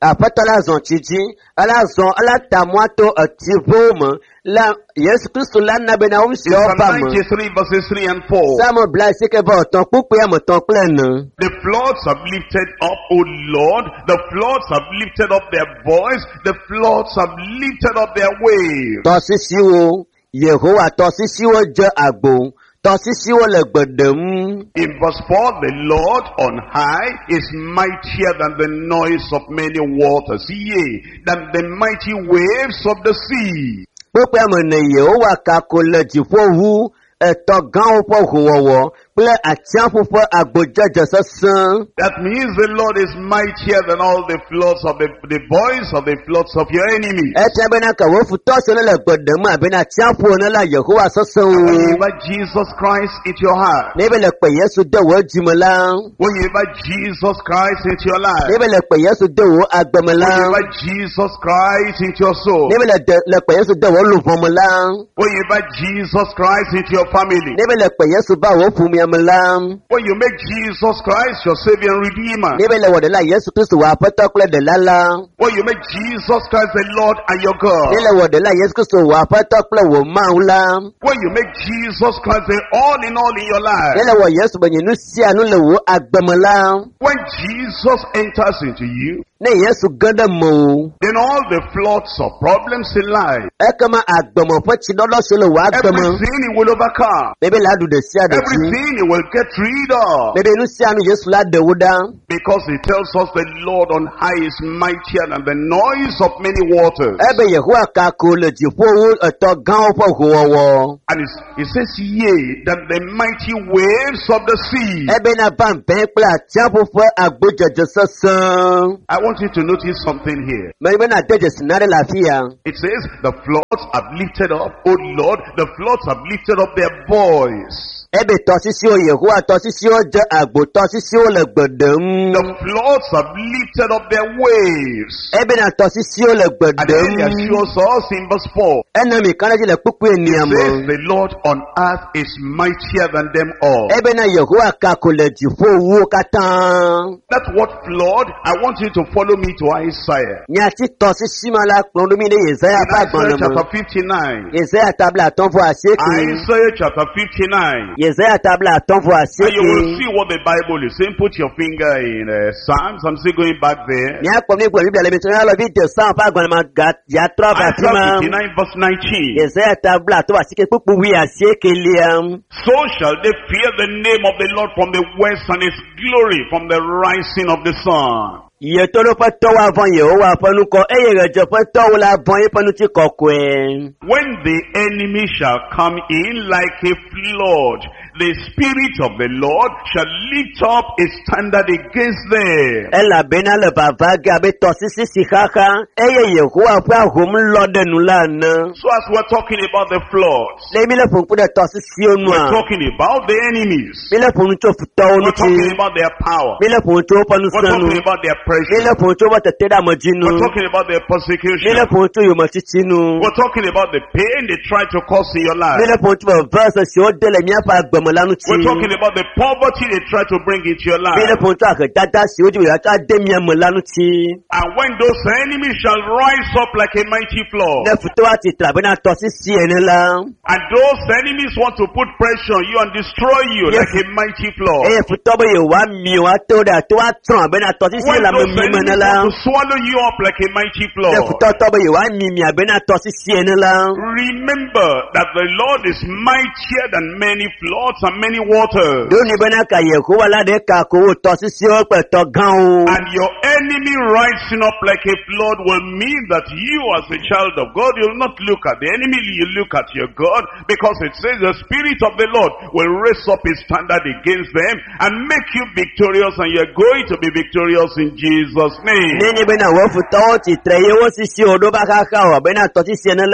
Aƒetɔ la zɔn tsitsi, ala zɔn ala ta mɔato etivo me la Yesu Kristo la na bena wo si Psalm ɔba me. ninety-three verses three and four. Sáàmù bla sike bɔ ɔtɔn kpukpu ya me tɔn kple ene. The floods have lifted up, O Lord. The floods have lifted up their voice. The floods have lifted up their waves. Tɔsisiwo, Yehowa tɔsisiwo dze agbo, tɔsisiwo le gbedem. In verse four, the Lord on high is mightier than the noise of many waters, yea, than the mighty waves of the sea. Kpukpu ya me ne Yehowa kako le dziƒo wu etɔ gãwo ƒe howɔwɔ kple atsiaƒu ƒe agbodzedze sesẽ. That means the Lord is mightier than all the floods of the, the voice of the floods of your enemies. Etia bena ka wo futɔ siwo ne le gbedem abena atsiaƒuwo ne la Yehowa When you sesẽwo. invite Jesus Christ into your heart, Ne be le kpe Yesu de wo dzime la. when you invite Jesus Christ into your life, Ne be le kpe Yesu de wo agbeme when you la. invite Jesus Christ into your soul, Ne be le de le kpe Yesu de wo luʋɔ me la. when you invite Jesus Christ into your family, Ne be le kpe Yesu ba wo ƒomea me la. when you make Jesus Christ your Savior and Redeemer, Ne be le wɔ ɖela Yesu Kristo wo aƒetɔ kple ɖela la. when you make Jesus Christ the Lord and your God, Ne le wɔ ɖela Yesu Kristo wo aƒetɔ kple wo Mawu la. when you make Jesus Christ the all in all in your Ne life, le wɔ Yesu be nye nu sia nu le wo agbeme la. when Jesus enters into you, Ne Yesu ge ɖe mewò, then all the floods of problems in life, ekema agbeme ƒe tsiɖɔɖɔ si le wò agbeme. everything he will overcome, Bebe la ɖu ɖe sia ɖe dzi. everything he will get rid of, Bebe nu sia nu Yesu la ɖe wo ɖa. because he tells us the Lord on high is mightier than the noise of many waters. Ebe Yehowa kako le dziƒo wu etɔ gãwo ƒe howɔwɔ. And it's, it says, yea, than the mighty waves of the sea. Ebe na va bɛn kple atsiaƒu ƒe agbodzedze sesẽ. I want you to notice something here. Mɛ bena de dzesi na ɖe le afi ya. It says, the floods have lifted up, O Lord, the floods have lifted up their voice. Ebe tɔsisiwo Yehowa tɔsisiwo dze agbo tɔsisiwo le gbedem. The floods have lifted up their waves. Ebe na tɔsisiwo le And then he gbedem. assures us in verse four, Ena mi kan ɖe dzi le kpukpu enia says, me. the Lord on earth is mightier than them all. Ebe na Yehowa kako le dziƒo wuwo katã. That word flood, I want you to follow me to Isaiah. Nyati tɔsisi ma la kplɔ ɖo mi ɖe Yesaya In ƒe Isaiah agbalẽ me. chapter fifty-nine. Yesaya tabla atɔ̃ vɔ asieke. Isaiah chapter fifty-nine. Yesaya tabla atɔ̃ vɔ And you will asieke. see what the Bible is saying. Put your finger in uh, Psalms. I'm still going back there. Míakpɔ mi kplɔ Biblia le mi tɔn alɔ vi de san ƒe agbalẽ ma ga ya trɔ va fi Isaiah ma. fifty-nine verse nineteen. Yesaya tabla atɔ̃ vɔ asieke kpukpu wi asieke lia. So shall they fear the name of the Lord from the west and his glory from the rising of the sun. Yetɔɖo ƒe tɔwo avɔ Yehowa ƒe nukɔ eye ɣedzeƒe tɔwo la vɔ eƒe ŋuti kɔkɔe. When the enemy shall come in like a flood, the Spirit of the Lord shall lift up a standard against them. Elabena le vava ge abe tɔsisi si xaxa eye Yehowa ƒe ahom lɔ ɖe nu la ene. So as we're talking about the floods, Le mi le ƒoƒu ɖe tɔsisiwo we're nua. talking about the enemies. Mi le ƒonu tso futɔwo We're talking ŋuti. about their power. Mi le ƒonu tso woƒe We're nusẽnu. talking about their Mi pressure. le ƒonu tso woƒe teteɖeamedzinu. We're talking about their Mi persecution. le ƒonu tso yometsitsinu. We're talking about the pain they try to cause in your life. Mi le ƒonu tso vevese siwo de le míaƒe agbeme la ŋuti. We're talking about the poverty they try to bring into your Mi le life. ƒonu tso ahedada siwo dzi wòyɔ aka de mia me la ŋuti. And when those enemies shall rise up like a mighty flood, Ne futɔwo atsitre abena tɔsisi ene la. and those enemies want to put pressure on you and destroy you Yes. like a mighty flood. Eye futɔ be yewoa mi wo ato ɖe ato atrɔ abena tɔsisi When le those amemi me ne enemies la. want to swallow you up like a mighty Ne flood, futɔ tɔ be yewoa mi mi abena tɔsisi ene la. remember that the Lord is mightier than many floods and many waters. Do ni bena ka Yehowa la ɖe kako wo tɔsisiwo kple tɔ gãwo. And your enemy rising up like a flood will mean that you as a child of God, you'll not look at the enemy, you look at your God, because it says the Spirit of the Lord will raise up his standard against them and make you victorious, and you're going to be victorious in Jesus' name. Nenye bena wo futɔwo tsitre ye wo sisi wo ɖo va xaxa o bena tɔsisi ene la.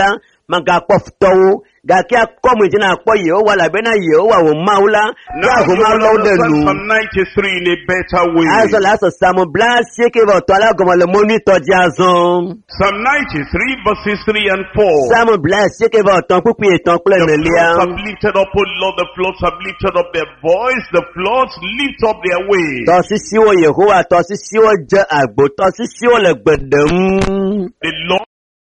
magakpɔfutɔwo gake akɔmu dzi na akpɔ Yehowa labena Yehowa wò Mawu la Now ya you ho Mawu la wo de understand lu. Psalm ninety-three in a better way. Azɔ le asɔ samu bla sieke vɔ tɔ la gɔmɔ le mɔnu tɔ dzi azɔ. Psalm ninety-three verses three and four. Samu bla sieke vɔ tɔ kpukpi etɔn kple The floods enelia. have lifted up, O Lord, the floods have lifted up their voice, the floods lift up their way. Tɔsisiwo Yehowa tɔsisiwo dze agbo tɔsisiwo le gbe ɖem. The Lord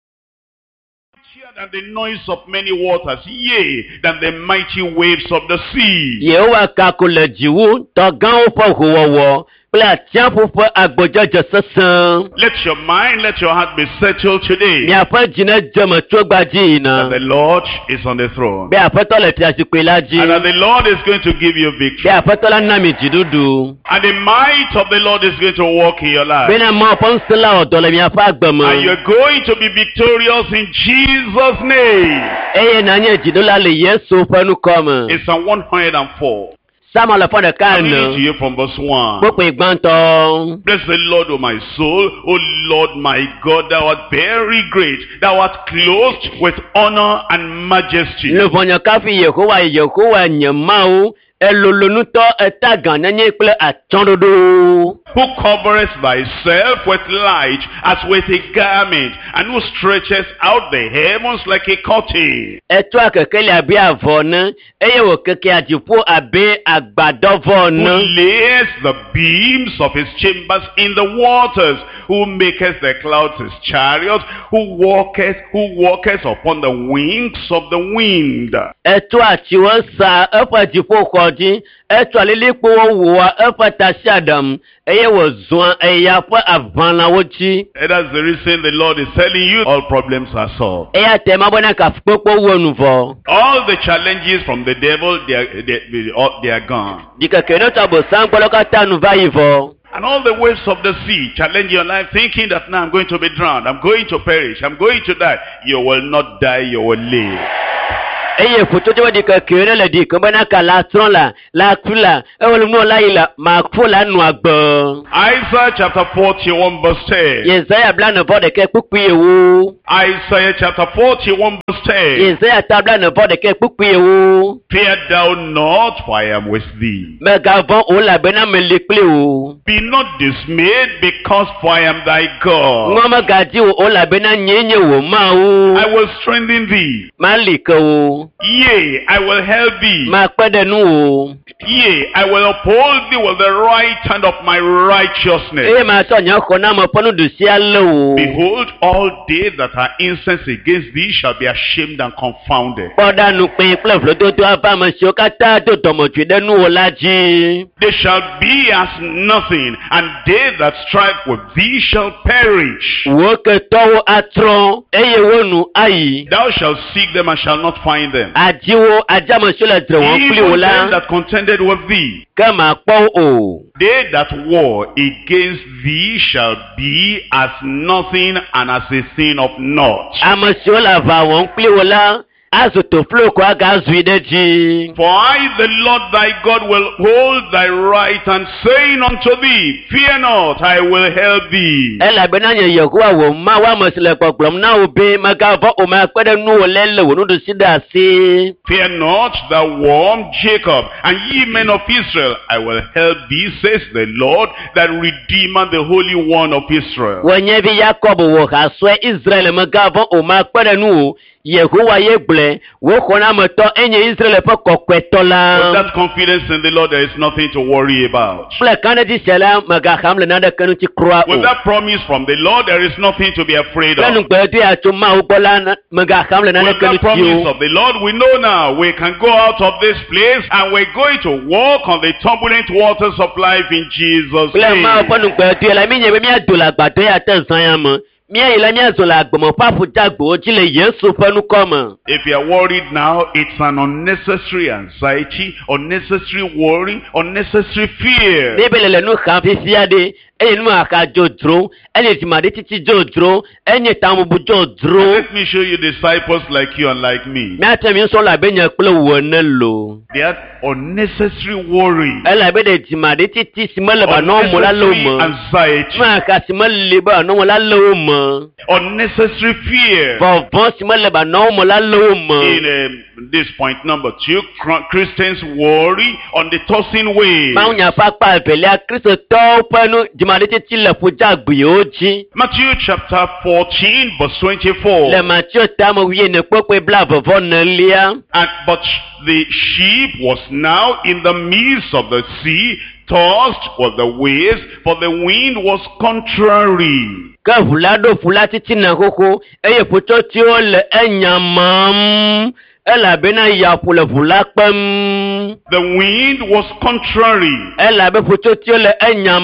than the noise of many waters, yea, than the mighty waves of the sea. Yehowa kako le dziwu tɔ gãwo ƒe howɔwɔ kple atsiaƒu ƒe agbodzedze sesẽ. Let your mind, let your heart be settled today. Miaƒe dzi ne dze me tso gbadzi yina. That the Lord is on the throne. Be aƒetɔ le fiazikpui la dzi. And that the Lord is going to give you Be victory. aƒetɔ la na mi dziɖuɖu. And the might of the Lord is going to walk in your life. Bena Mawu ƒe ŋusẽ la wɔ dɔ le miaƒe agbe And me. you're going to be victorious in Jesus' name. Eye nanye dziɖola le Yesu ƒe nukɔ me. It's Psalm one hundred four. Samuel le ƒe ɖeka I'm reading to ene. you from verse one. Kpokpoe gbãtɔ. Bless the Lord, O my soul. O Lord, my God, thou art very great. Thou art clothed with honor and majesty. Le vɔnyɔ kafi Yehowa Yehowa nye Mawu. Elolonutɔ eta gãnyenye kple atsyɔ̃ɖoɖo. Who covereth thyself with light as with a garment, and who stretches out the heavens like a curtain. Etrɔ kekeli abe avɔ ne, eye wòkeke adziƒo abe agbadɔvɔ Who ne. layeth the beams of his chambers in the waters, who maketh the clouds his chariot, who walketh, who walketh upon the wings of the wind. Etrɔ atiwo sa eƒe dziƒoxɔ dzi, etrɔ lilikpowo wɔa eƒe tasiaɖam, eye wòzɔa eya ƒe aʋalawo dzi. And that's the reason the Lord is telling you all problems are solved. Eya te ma bena kafukpekpe wɔ nu vɔ. All the challenges from the devil, they are, they, they, they are gone. Dzikeke ne tɔ abosam gbɔ le katã nu va yi vɔ. And all the waves of the sea challenge your life, thinking that now I'm going to be drowned, I'm going to perish, I'm going to die. You will not die, you will live. Eye fotodzo di keke ne le di ke bena ka la trɔ la, la ku la, ewole nu la yi la, ma ƒo la nu agbe. Isaiah chapter forty-one verse ten. Yesaya bla ne vɔ ɖeke kpukpui ewo. Isaiah chapter forty-one verse ten. Yesaya ta bla ne vɔ ɖeke kpukpui ewo. Fear thou not, for I am with thee. Megavɔ o labena meli kpli o. Be not dismayed, because for I am thy God. Ŋɔ megadi o o labena nye nye wo Mawu. I will strengthen thee. Mali ke o. Yea, I will help thee. Ma kpe ɖe nu o. Yea, I will uphold thee with the right hand of my righteousness. Eye ma tɔ nye xɔ na me ƒe nuɖusi ale o. Behold, all they that are incensed against thee shall be ashamed and confounded. Kpɔɖa nukpe kple vlododo ava ame siwo katã do dɔmedzoe ɖe nuwo la dzi. They shall be as nothing, and they that strive with thee shall perish. Wo ketɔwo atrɔ eye wo nu ayi. Thou shalt seek them and shall not find them. Adiwo adzame siwo le dre wɔm kpli wo Even them la. that contended with thee, Ke makpɔ wo o. they that war against thee shall be as nothing and as a thing of naught. Ame siwo le aʋa wɔm kpli wo la. Azu toflo ko agazui ɖe dzi. For I, the Lord thy God, will hold thy right hand, saying unto thee, fear not, I will help thee. Elabena nye Yehowa wo Mawu ame si le gbɔgblɔm na wo be megavɔ o makpe ɖe nuwo lé le wo nuɖusi ɖe asi. Fear not, thou worm Jacob, and ye men of Israel, I will help thee, says the Lord, that redeemer, the Holy One of Israel. Wònye vi Yakob wò hasɔe Israel megavɔ o makpe ɖe nuwo. Yehowa ye gblẽ, wo xɔnametɔ enye Israel ƒe kɔkɔetɔ la. With that confidence in the Lord, there is nothing to worry about. Kple kanedzi sia la megaham le naneke ŋuti kura o. With that promise from the Lord, there is nothing to be afraid Kple of. nugbedoea tso Mawu gbɔ la na- megaham le With naneke that promise ŋuti o. of the Lord, we know now we can go out of this place and we're going to walk on the turbulent waters of life in Jesus' Kple Mawu name. ƒe nugbedoea la mi nye be míado le agbadɔ ya te zã ya me. Míayi la míazɔ le agbemɔ ƒe aƒudzagbewo dzi le Yesu ƒe nukɔ me. If you are worried now, it's an unnecessary anxiety, unnecessary worry, unnecessary fear. Ne be le le nu xam fifia ɖe, eye nu aka jodro eye timade titi jodro eye tamubu jodro. Let me show you disciples like you and like me. Mi ate mi so la be nya kple wo ne lo. They had unnecessary worry, Ela be de timade titi simele ba no mo la lo unnecessary mo. anxiety, Ma ka simele ba no mo la lo mo. unnecessary fear. Bo bon simele ba no mo la lo mo. In um, this point number two, Chr- Christians worry on the tossing waves. Ma nya pa pa pele a Kristo to panu timade titi le fuja gbe oji. Matthew chapter fourteen, verse twenty-four. Le Matthew tamo wie ne pope bla vo ne lia. And, but the ship was now in the midst of the sea, tossed with the waves, for the wind was contrary. Ka vulado fulati tina koko eye poto ti o le enyamam ela bena ya pule vulakpam The wind was contrary. ela be poto ti o le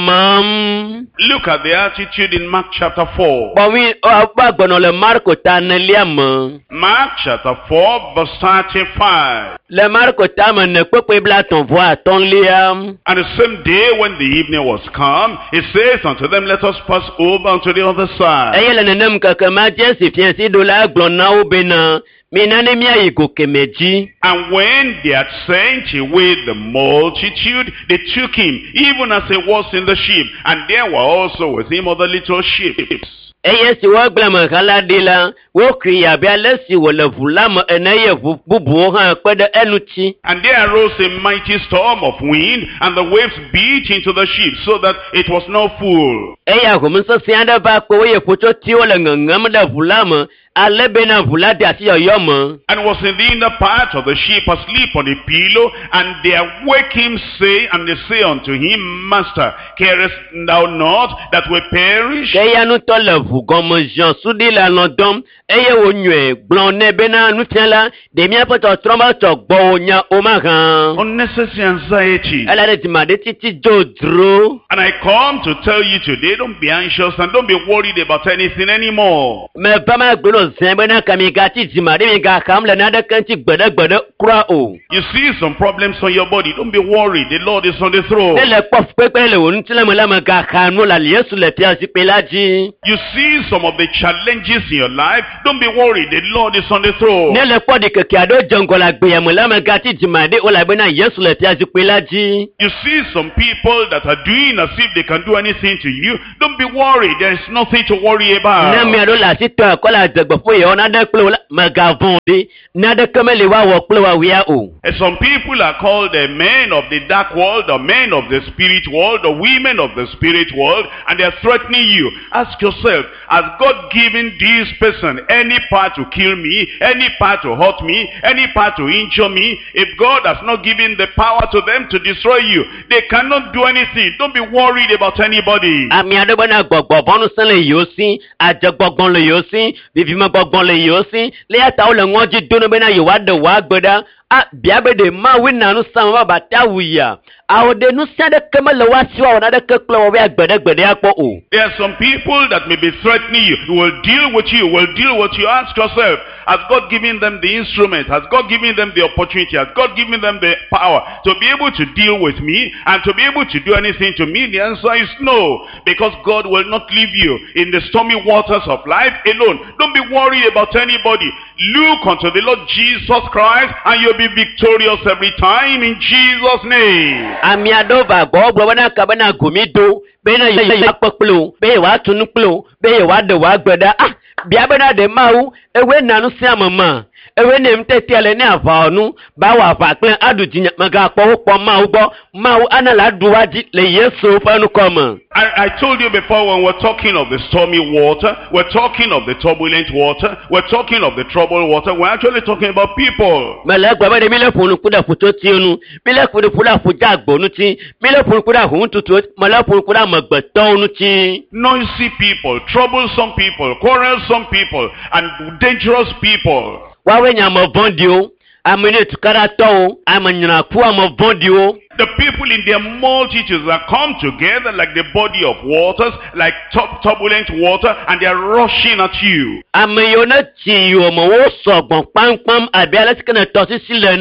enyamam Look at the attitude in Mark chapter four. bo wi o ba gbono le Marko taneliam Mark chapter four, verse thirty-five. le Marko tam ne pepe bla ton vo aton liam. And the same day when the evening was come, he says unto them, let us pass over unto the other side. Eye le nenem kakama jesi fiansi do la glona o bena minane mi ayi goke meji. And when they had sent away the multitude, they took him, even as he was in the ship. And there were also with him other little ships. Eye si wo gblam kala de la wo kri ya bia lesi wo le vulam eneye bubu han pede enuti. And there arose a mighty storm of wind, and the waves beat into the ship, so that it was not full. Eye ko mun so sianda ba ko ye poto ti wo le ngam da vulam alebe na vulade ati yoyomo. And was in the inner part of the ship asleep on a pillow, and they awake him, say, and they say unto him, Master, carest thou not that we perish? Eye anu to le vugomo jan sudi la londom eye wo nwe gbon ne bena nu tiala de mi apoto troma to gbo nya o ma kan. Unnecessary anxiety. Ela de timade titi jodro. And I come to tell you today, don't be anxious and don't be worried about anything anymore. Me ba ma gboro zembena kamigati timade mi ga kam le na de kanti gbede gbede kura o. You see some problems on your body, don't be worried, the Lord is on the throne. Le pof pepe le wonu tile mo la ma ga kanu la Yesu le pia si pelaji. You see some of the challenges in your life, don't be worried, the Lord is on the throne. Ne le po de ke ado jongola gbe ya mo la ma gati timade o la bena Yesu le pia si pelaji. You see some people that are doing as if they can do anything to you, don't be worried, there is nothing to worry about. Na mi ado la si to ko la degbo fo ye ona de plo ma ga von de na de kemele wa wo plo wa wi a o. And some people are called the men of the dark world, the men of the spirit world, the women of the spirit world, and they are threatening you. Ask yourself, has God given this person any part to kill me, any part to hurt me, any part to injure me? If God has not given the power to them to destroy you, they cannot do anything. Don't be worried about anybody. Ami ado bana gbogbo bonu san le yo sin aje gbogbon le yo sin bibi mo gbogbon le yo sin le ata o le won ji dono bena yo wa de wa gbeda a biabe de ma winna nu san ba bata wuya awode nu sa de kemele wa siwa wona de kekle wo be gbede gbede apo o. There are some people that may be threatening you, who will deal with you, will deal with you. Ask yourself, has God given them the instrument? Has God given them the opportunity? Has God given them the power to be able to deal with me and to be able to do anything to me? The answer is no, because God will not leave you in the stormy waters of life alone. Don't be worried about anybody. Look unto the Lord Jesus Christ and you'll be victorious every time in Jesus' name. Ami ado ba gbogbo bana ka bana gomido bena ya poplo be wa tunu plo be wa de wa gbeda ah biabe na de mawu ewe nanu si amama ewe ne mtete ale ne ava onu ba wa fa plen adujinya maga po po mawu gbo mawu anala duwaji le Yesu fa nu komo. I, I told you before, when we're talking of the stormy water, we're talking of the turbulent water, we're talking of the troubled water, we're actually talking about people. Mele gba de mile funu kuda foto ti onu mile funu kuda fuja gbonu ti mile funu kuda hun tutu mele funu kuda magbeton onu ti. Noisy people, troublesome people, quarrelsome people, and dangerous people. Wawe nyamo bondi o amene tukara to o amanyana ku amo bondi o. The people in their multitudes that come together like the body of waters, like turbulent water, and they are rushing at you. Ameyona ti yo mo wo sogbon pampam abi alasikana to si sile na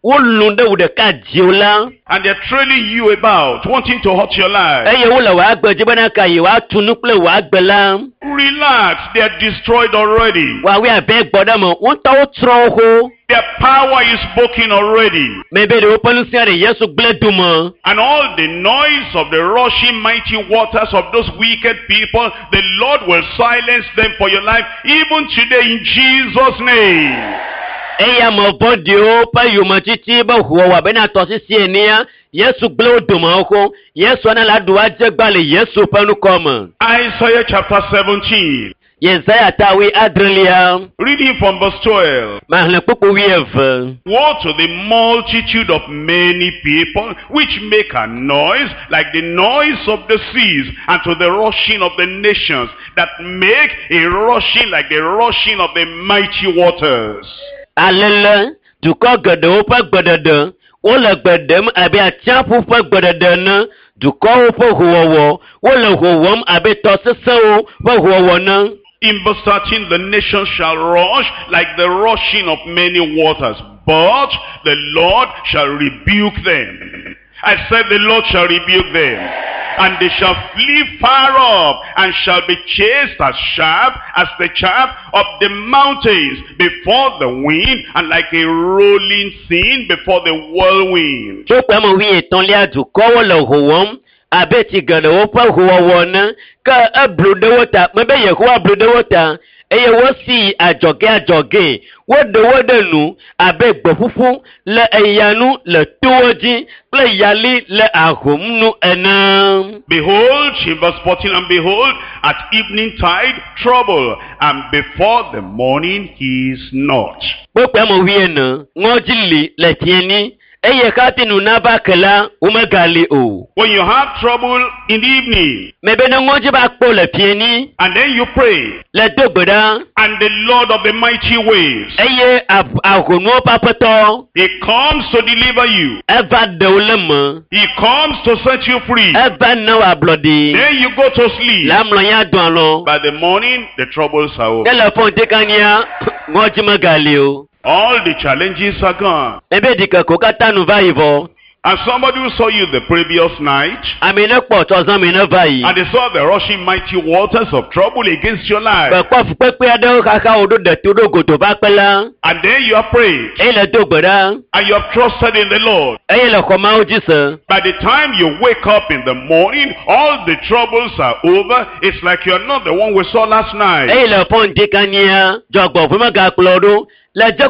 wo lu de wo de ka jiu la and they're trailing you about, wanting to hurt your life. eye wo le wa gbe je bana ka yi wa tunu ple wa gbe la Relax, they are destroyed already. wa we abe gboda mo won ta wo tro ho Their power is broken already. me be de wo panu sia de Yesu gble du mo And all the noise of the rushing mighty waters of those wicked people, the Lord will silence them for your life, even today in Jesus' name. eya mo bodi o pa yo ma titi ba huwa wa be na to si si enia Yesu gble du mo ko Yesu na la du wa je gbale Yesu panu ko mo Isaiah chapter seventeen, Yesaya ta wi adrelia reading from verse twelve. ma hle popo wi eve Woe to the multitude of many people which make a noise like the noise of the seas, and to the rushing of the nations that make a rushing like the rushing of the mighty waters. alele dukɔ geɖewo ƒe gbeɖeɖe wole gbe ɖem abe atsiaƒu ƒe gbeɖeɖe ne dukɔwo ƒe hoowɔwɔ wole hoowɔm abe tɔ sesẽwo ƒe hoowɔwɔ ne In verse thirteen, the nations shall rush like the rushing of many waters, but the Lord shall rebuke them. I said the Lord shall rebuke them. And they shall flee far off, and shall be chased as sharp as the chaff of the mountains before the wind, and like a rolling thing before the whirlwind. tó pẹ́ mọ̀ wí ìtànlẹ́ dukɔwo le hoowɔm abe tsi geɖewo ƒe hoowɔwɔ ne ke eblu ɖe wo ta mebe yehowa blu ɖe wo ta eye wosi adzɔge adzɔge woɖe wo ɖe nu abe gbeƒuƒu le eyanu le towo dzi kple yali le ahom nu ene. Behold, in verse fourteen, and behold, at evening tide trouble, and before the morning he is not. Kpekpe mo wie ne ŋɔdzi li le tieni eye kati nu nava kela womegali o. When you have trouble in the evening, Mebe ne ŋɔdzi ba kpɔ le tieni and then you pray, le do gbe ɖa and the Lord of the mighty waves, eye av- ahonuwo ƒe aƒetɔ he comes to deliver you. eva ɖe wo le me He comes to set you free. eva na wo ablɔɖi Then you go to sleep. le amlɔnya dɔn alɔ By the morning, the troubles are over. ke le fɔn dekania ŋɔdzi megali o. All the challenges are gone. Ebe dike ko katã nu va yi vɔ And somebody who saw you the previous night, ame ne kpɔ tɔzã me ne va yi and they saw the rushing mighty waters of trouble against your life. kpekpɔ fukpekpe aɖewo xaxa wo ɖo ɖe to ɖo goto va kpe la And then you are prayed, eye le do gbe ɖa and you have trusted in the Lord. eye le xɔmawo dzi se. By the time you wake up in the morning, all the troubles are over. It's like you're not the one we saw last night. eye le fɔn dekania dzɔgbɔʋe megakplɔ ɖo le dze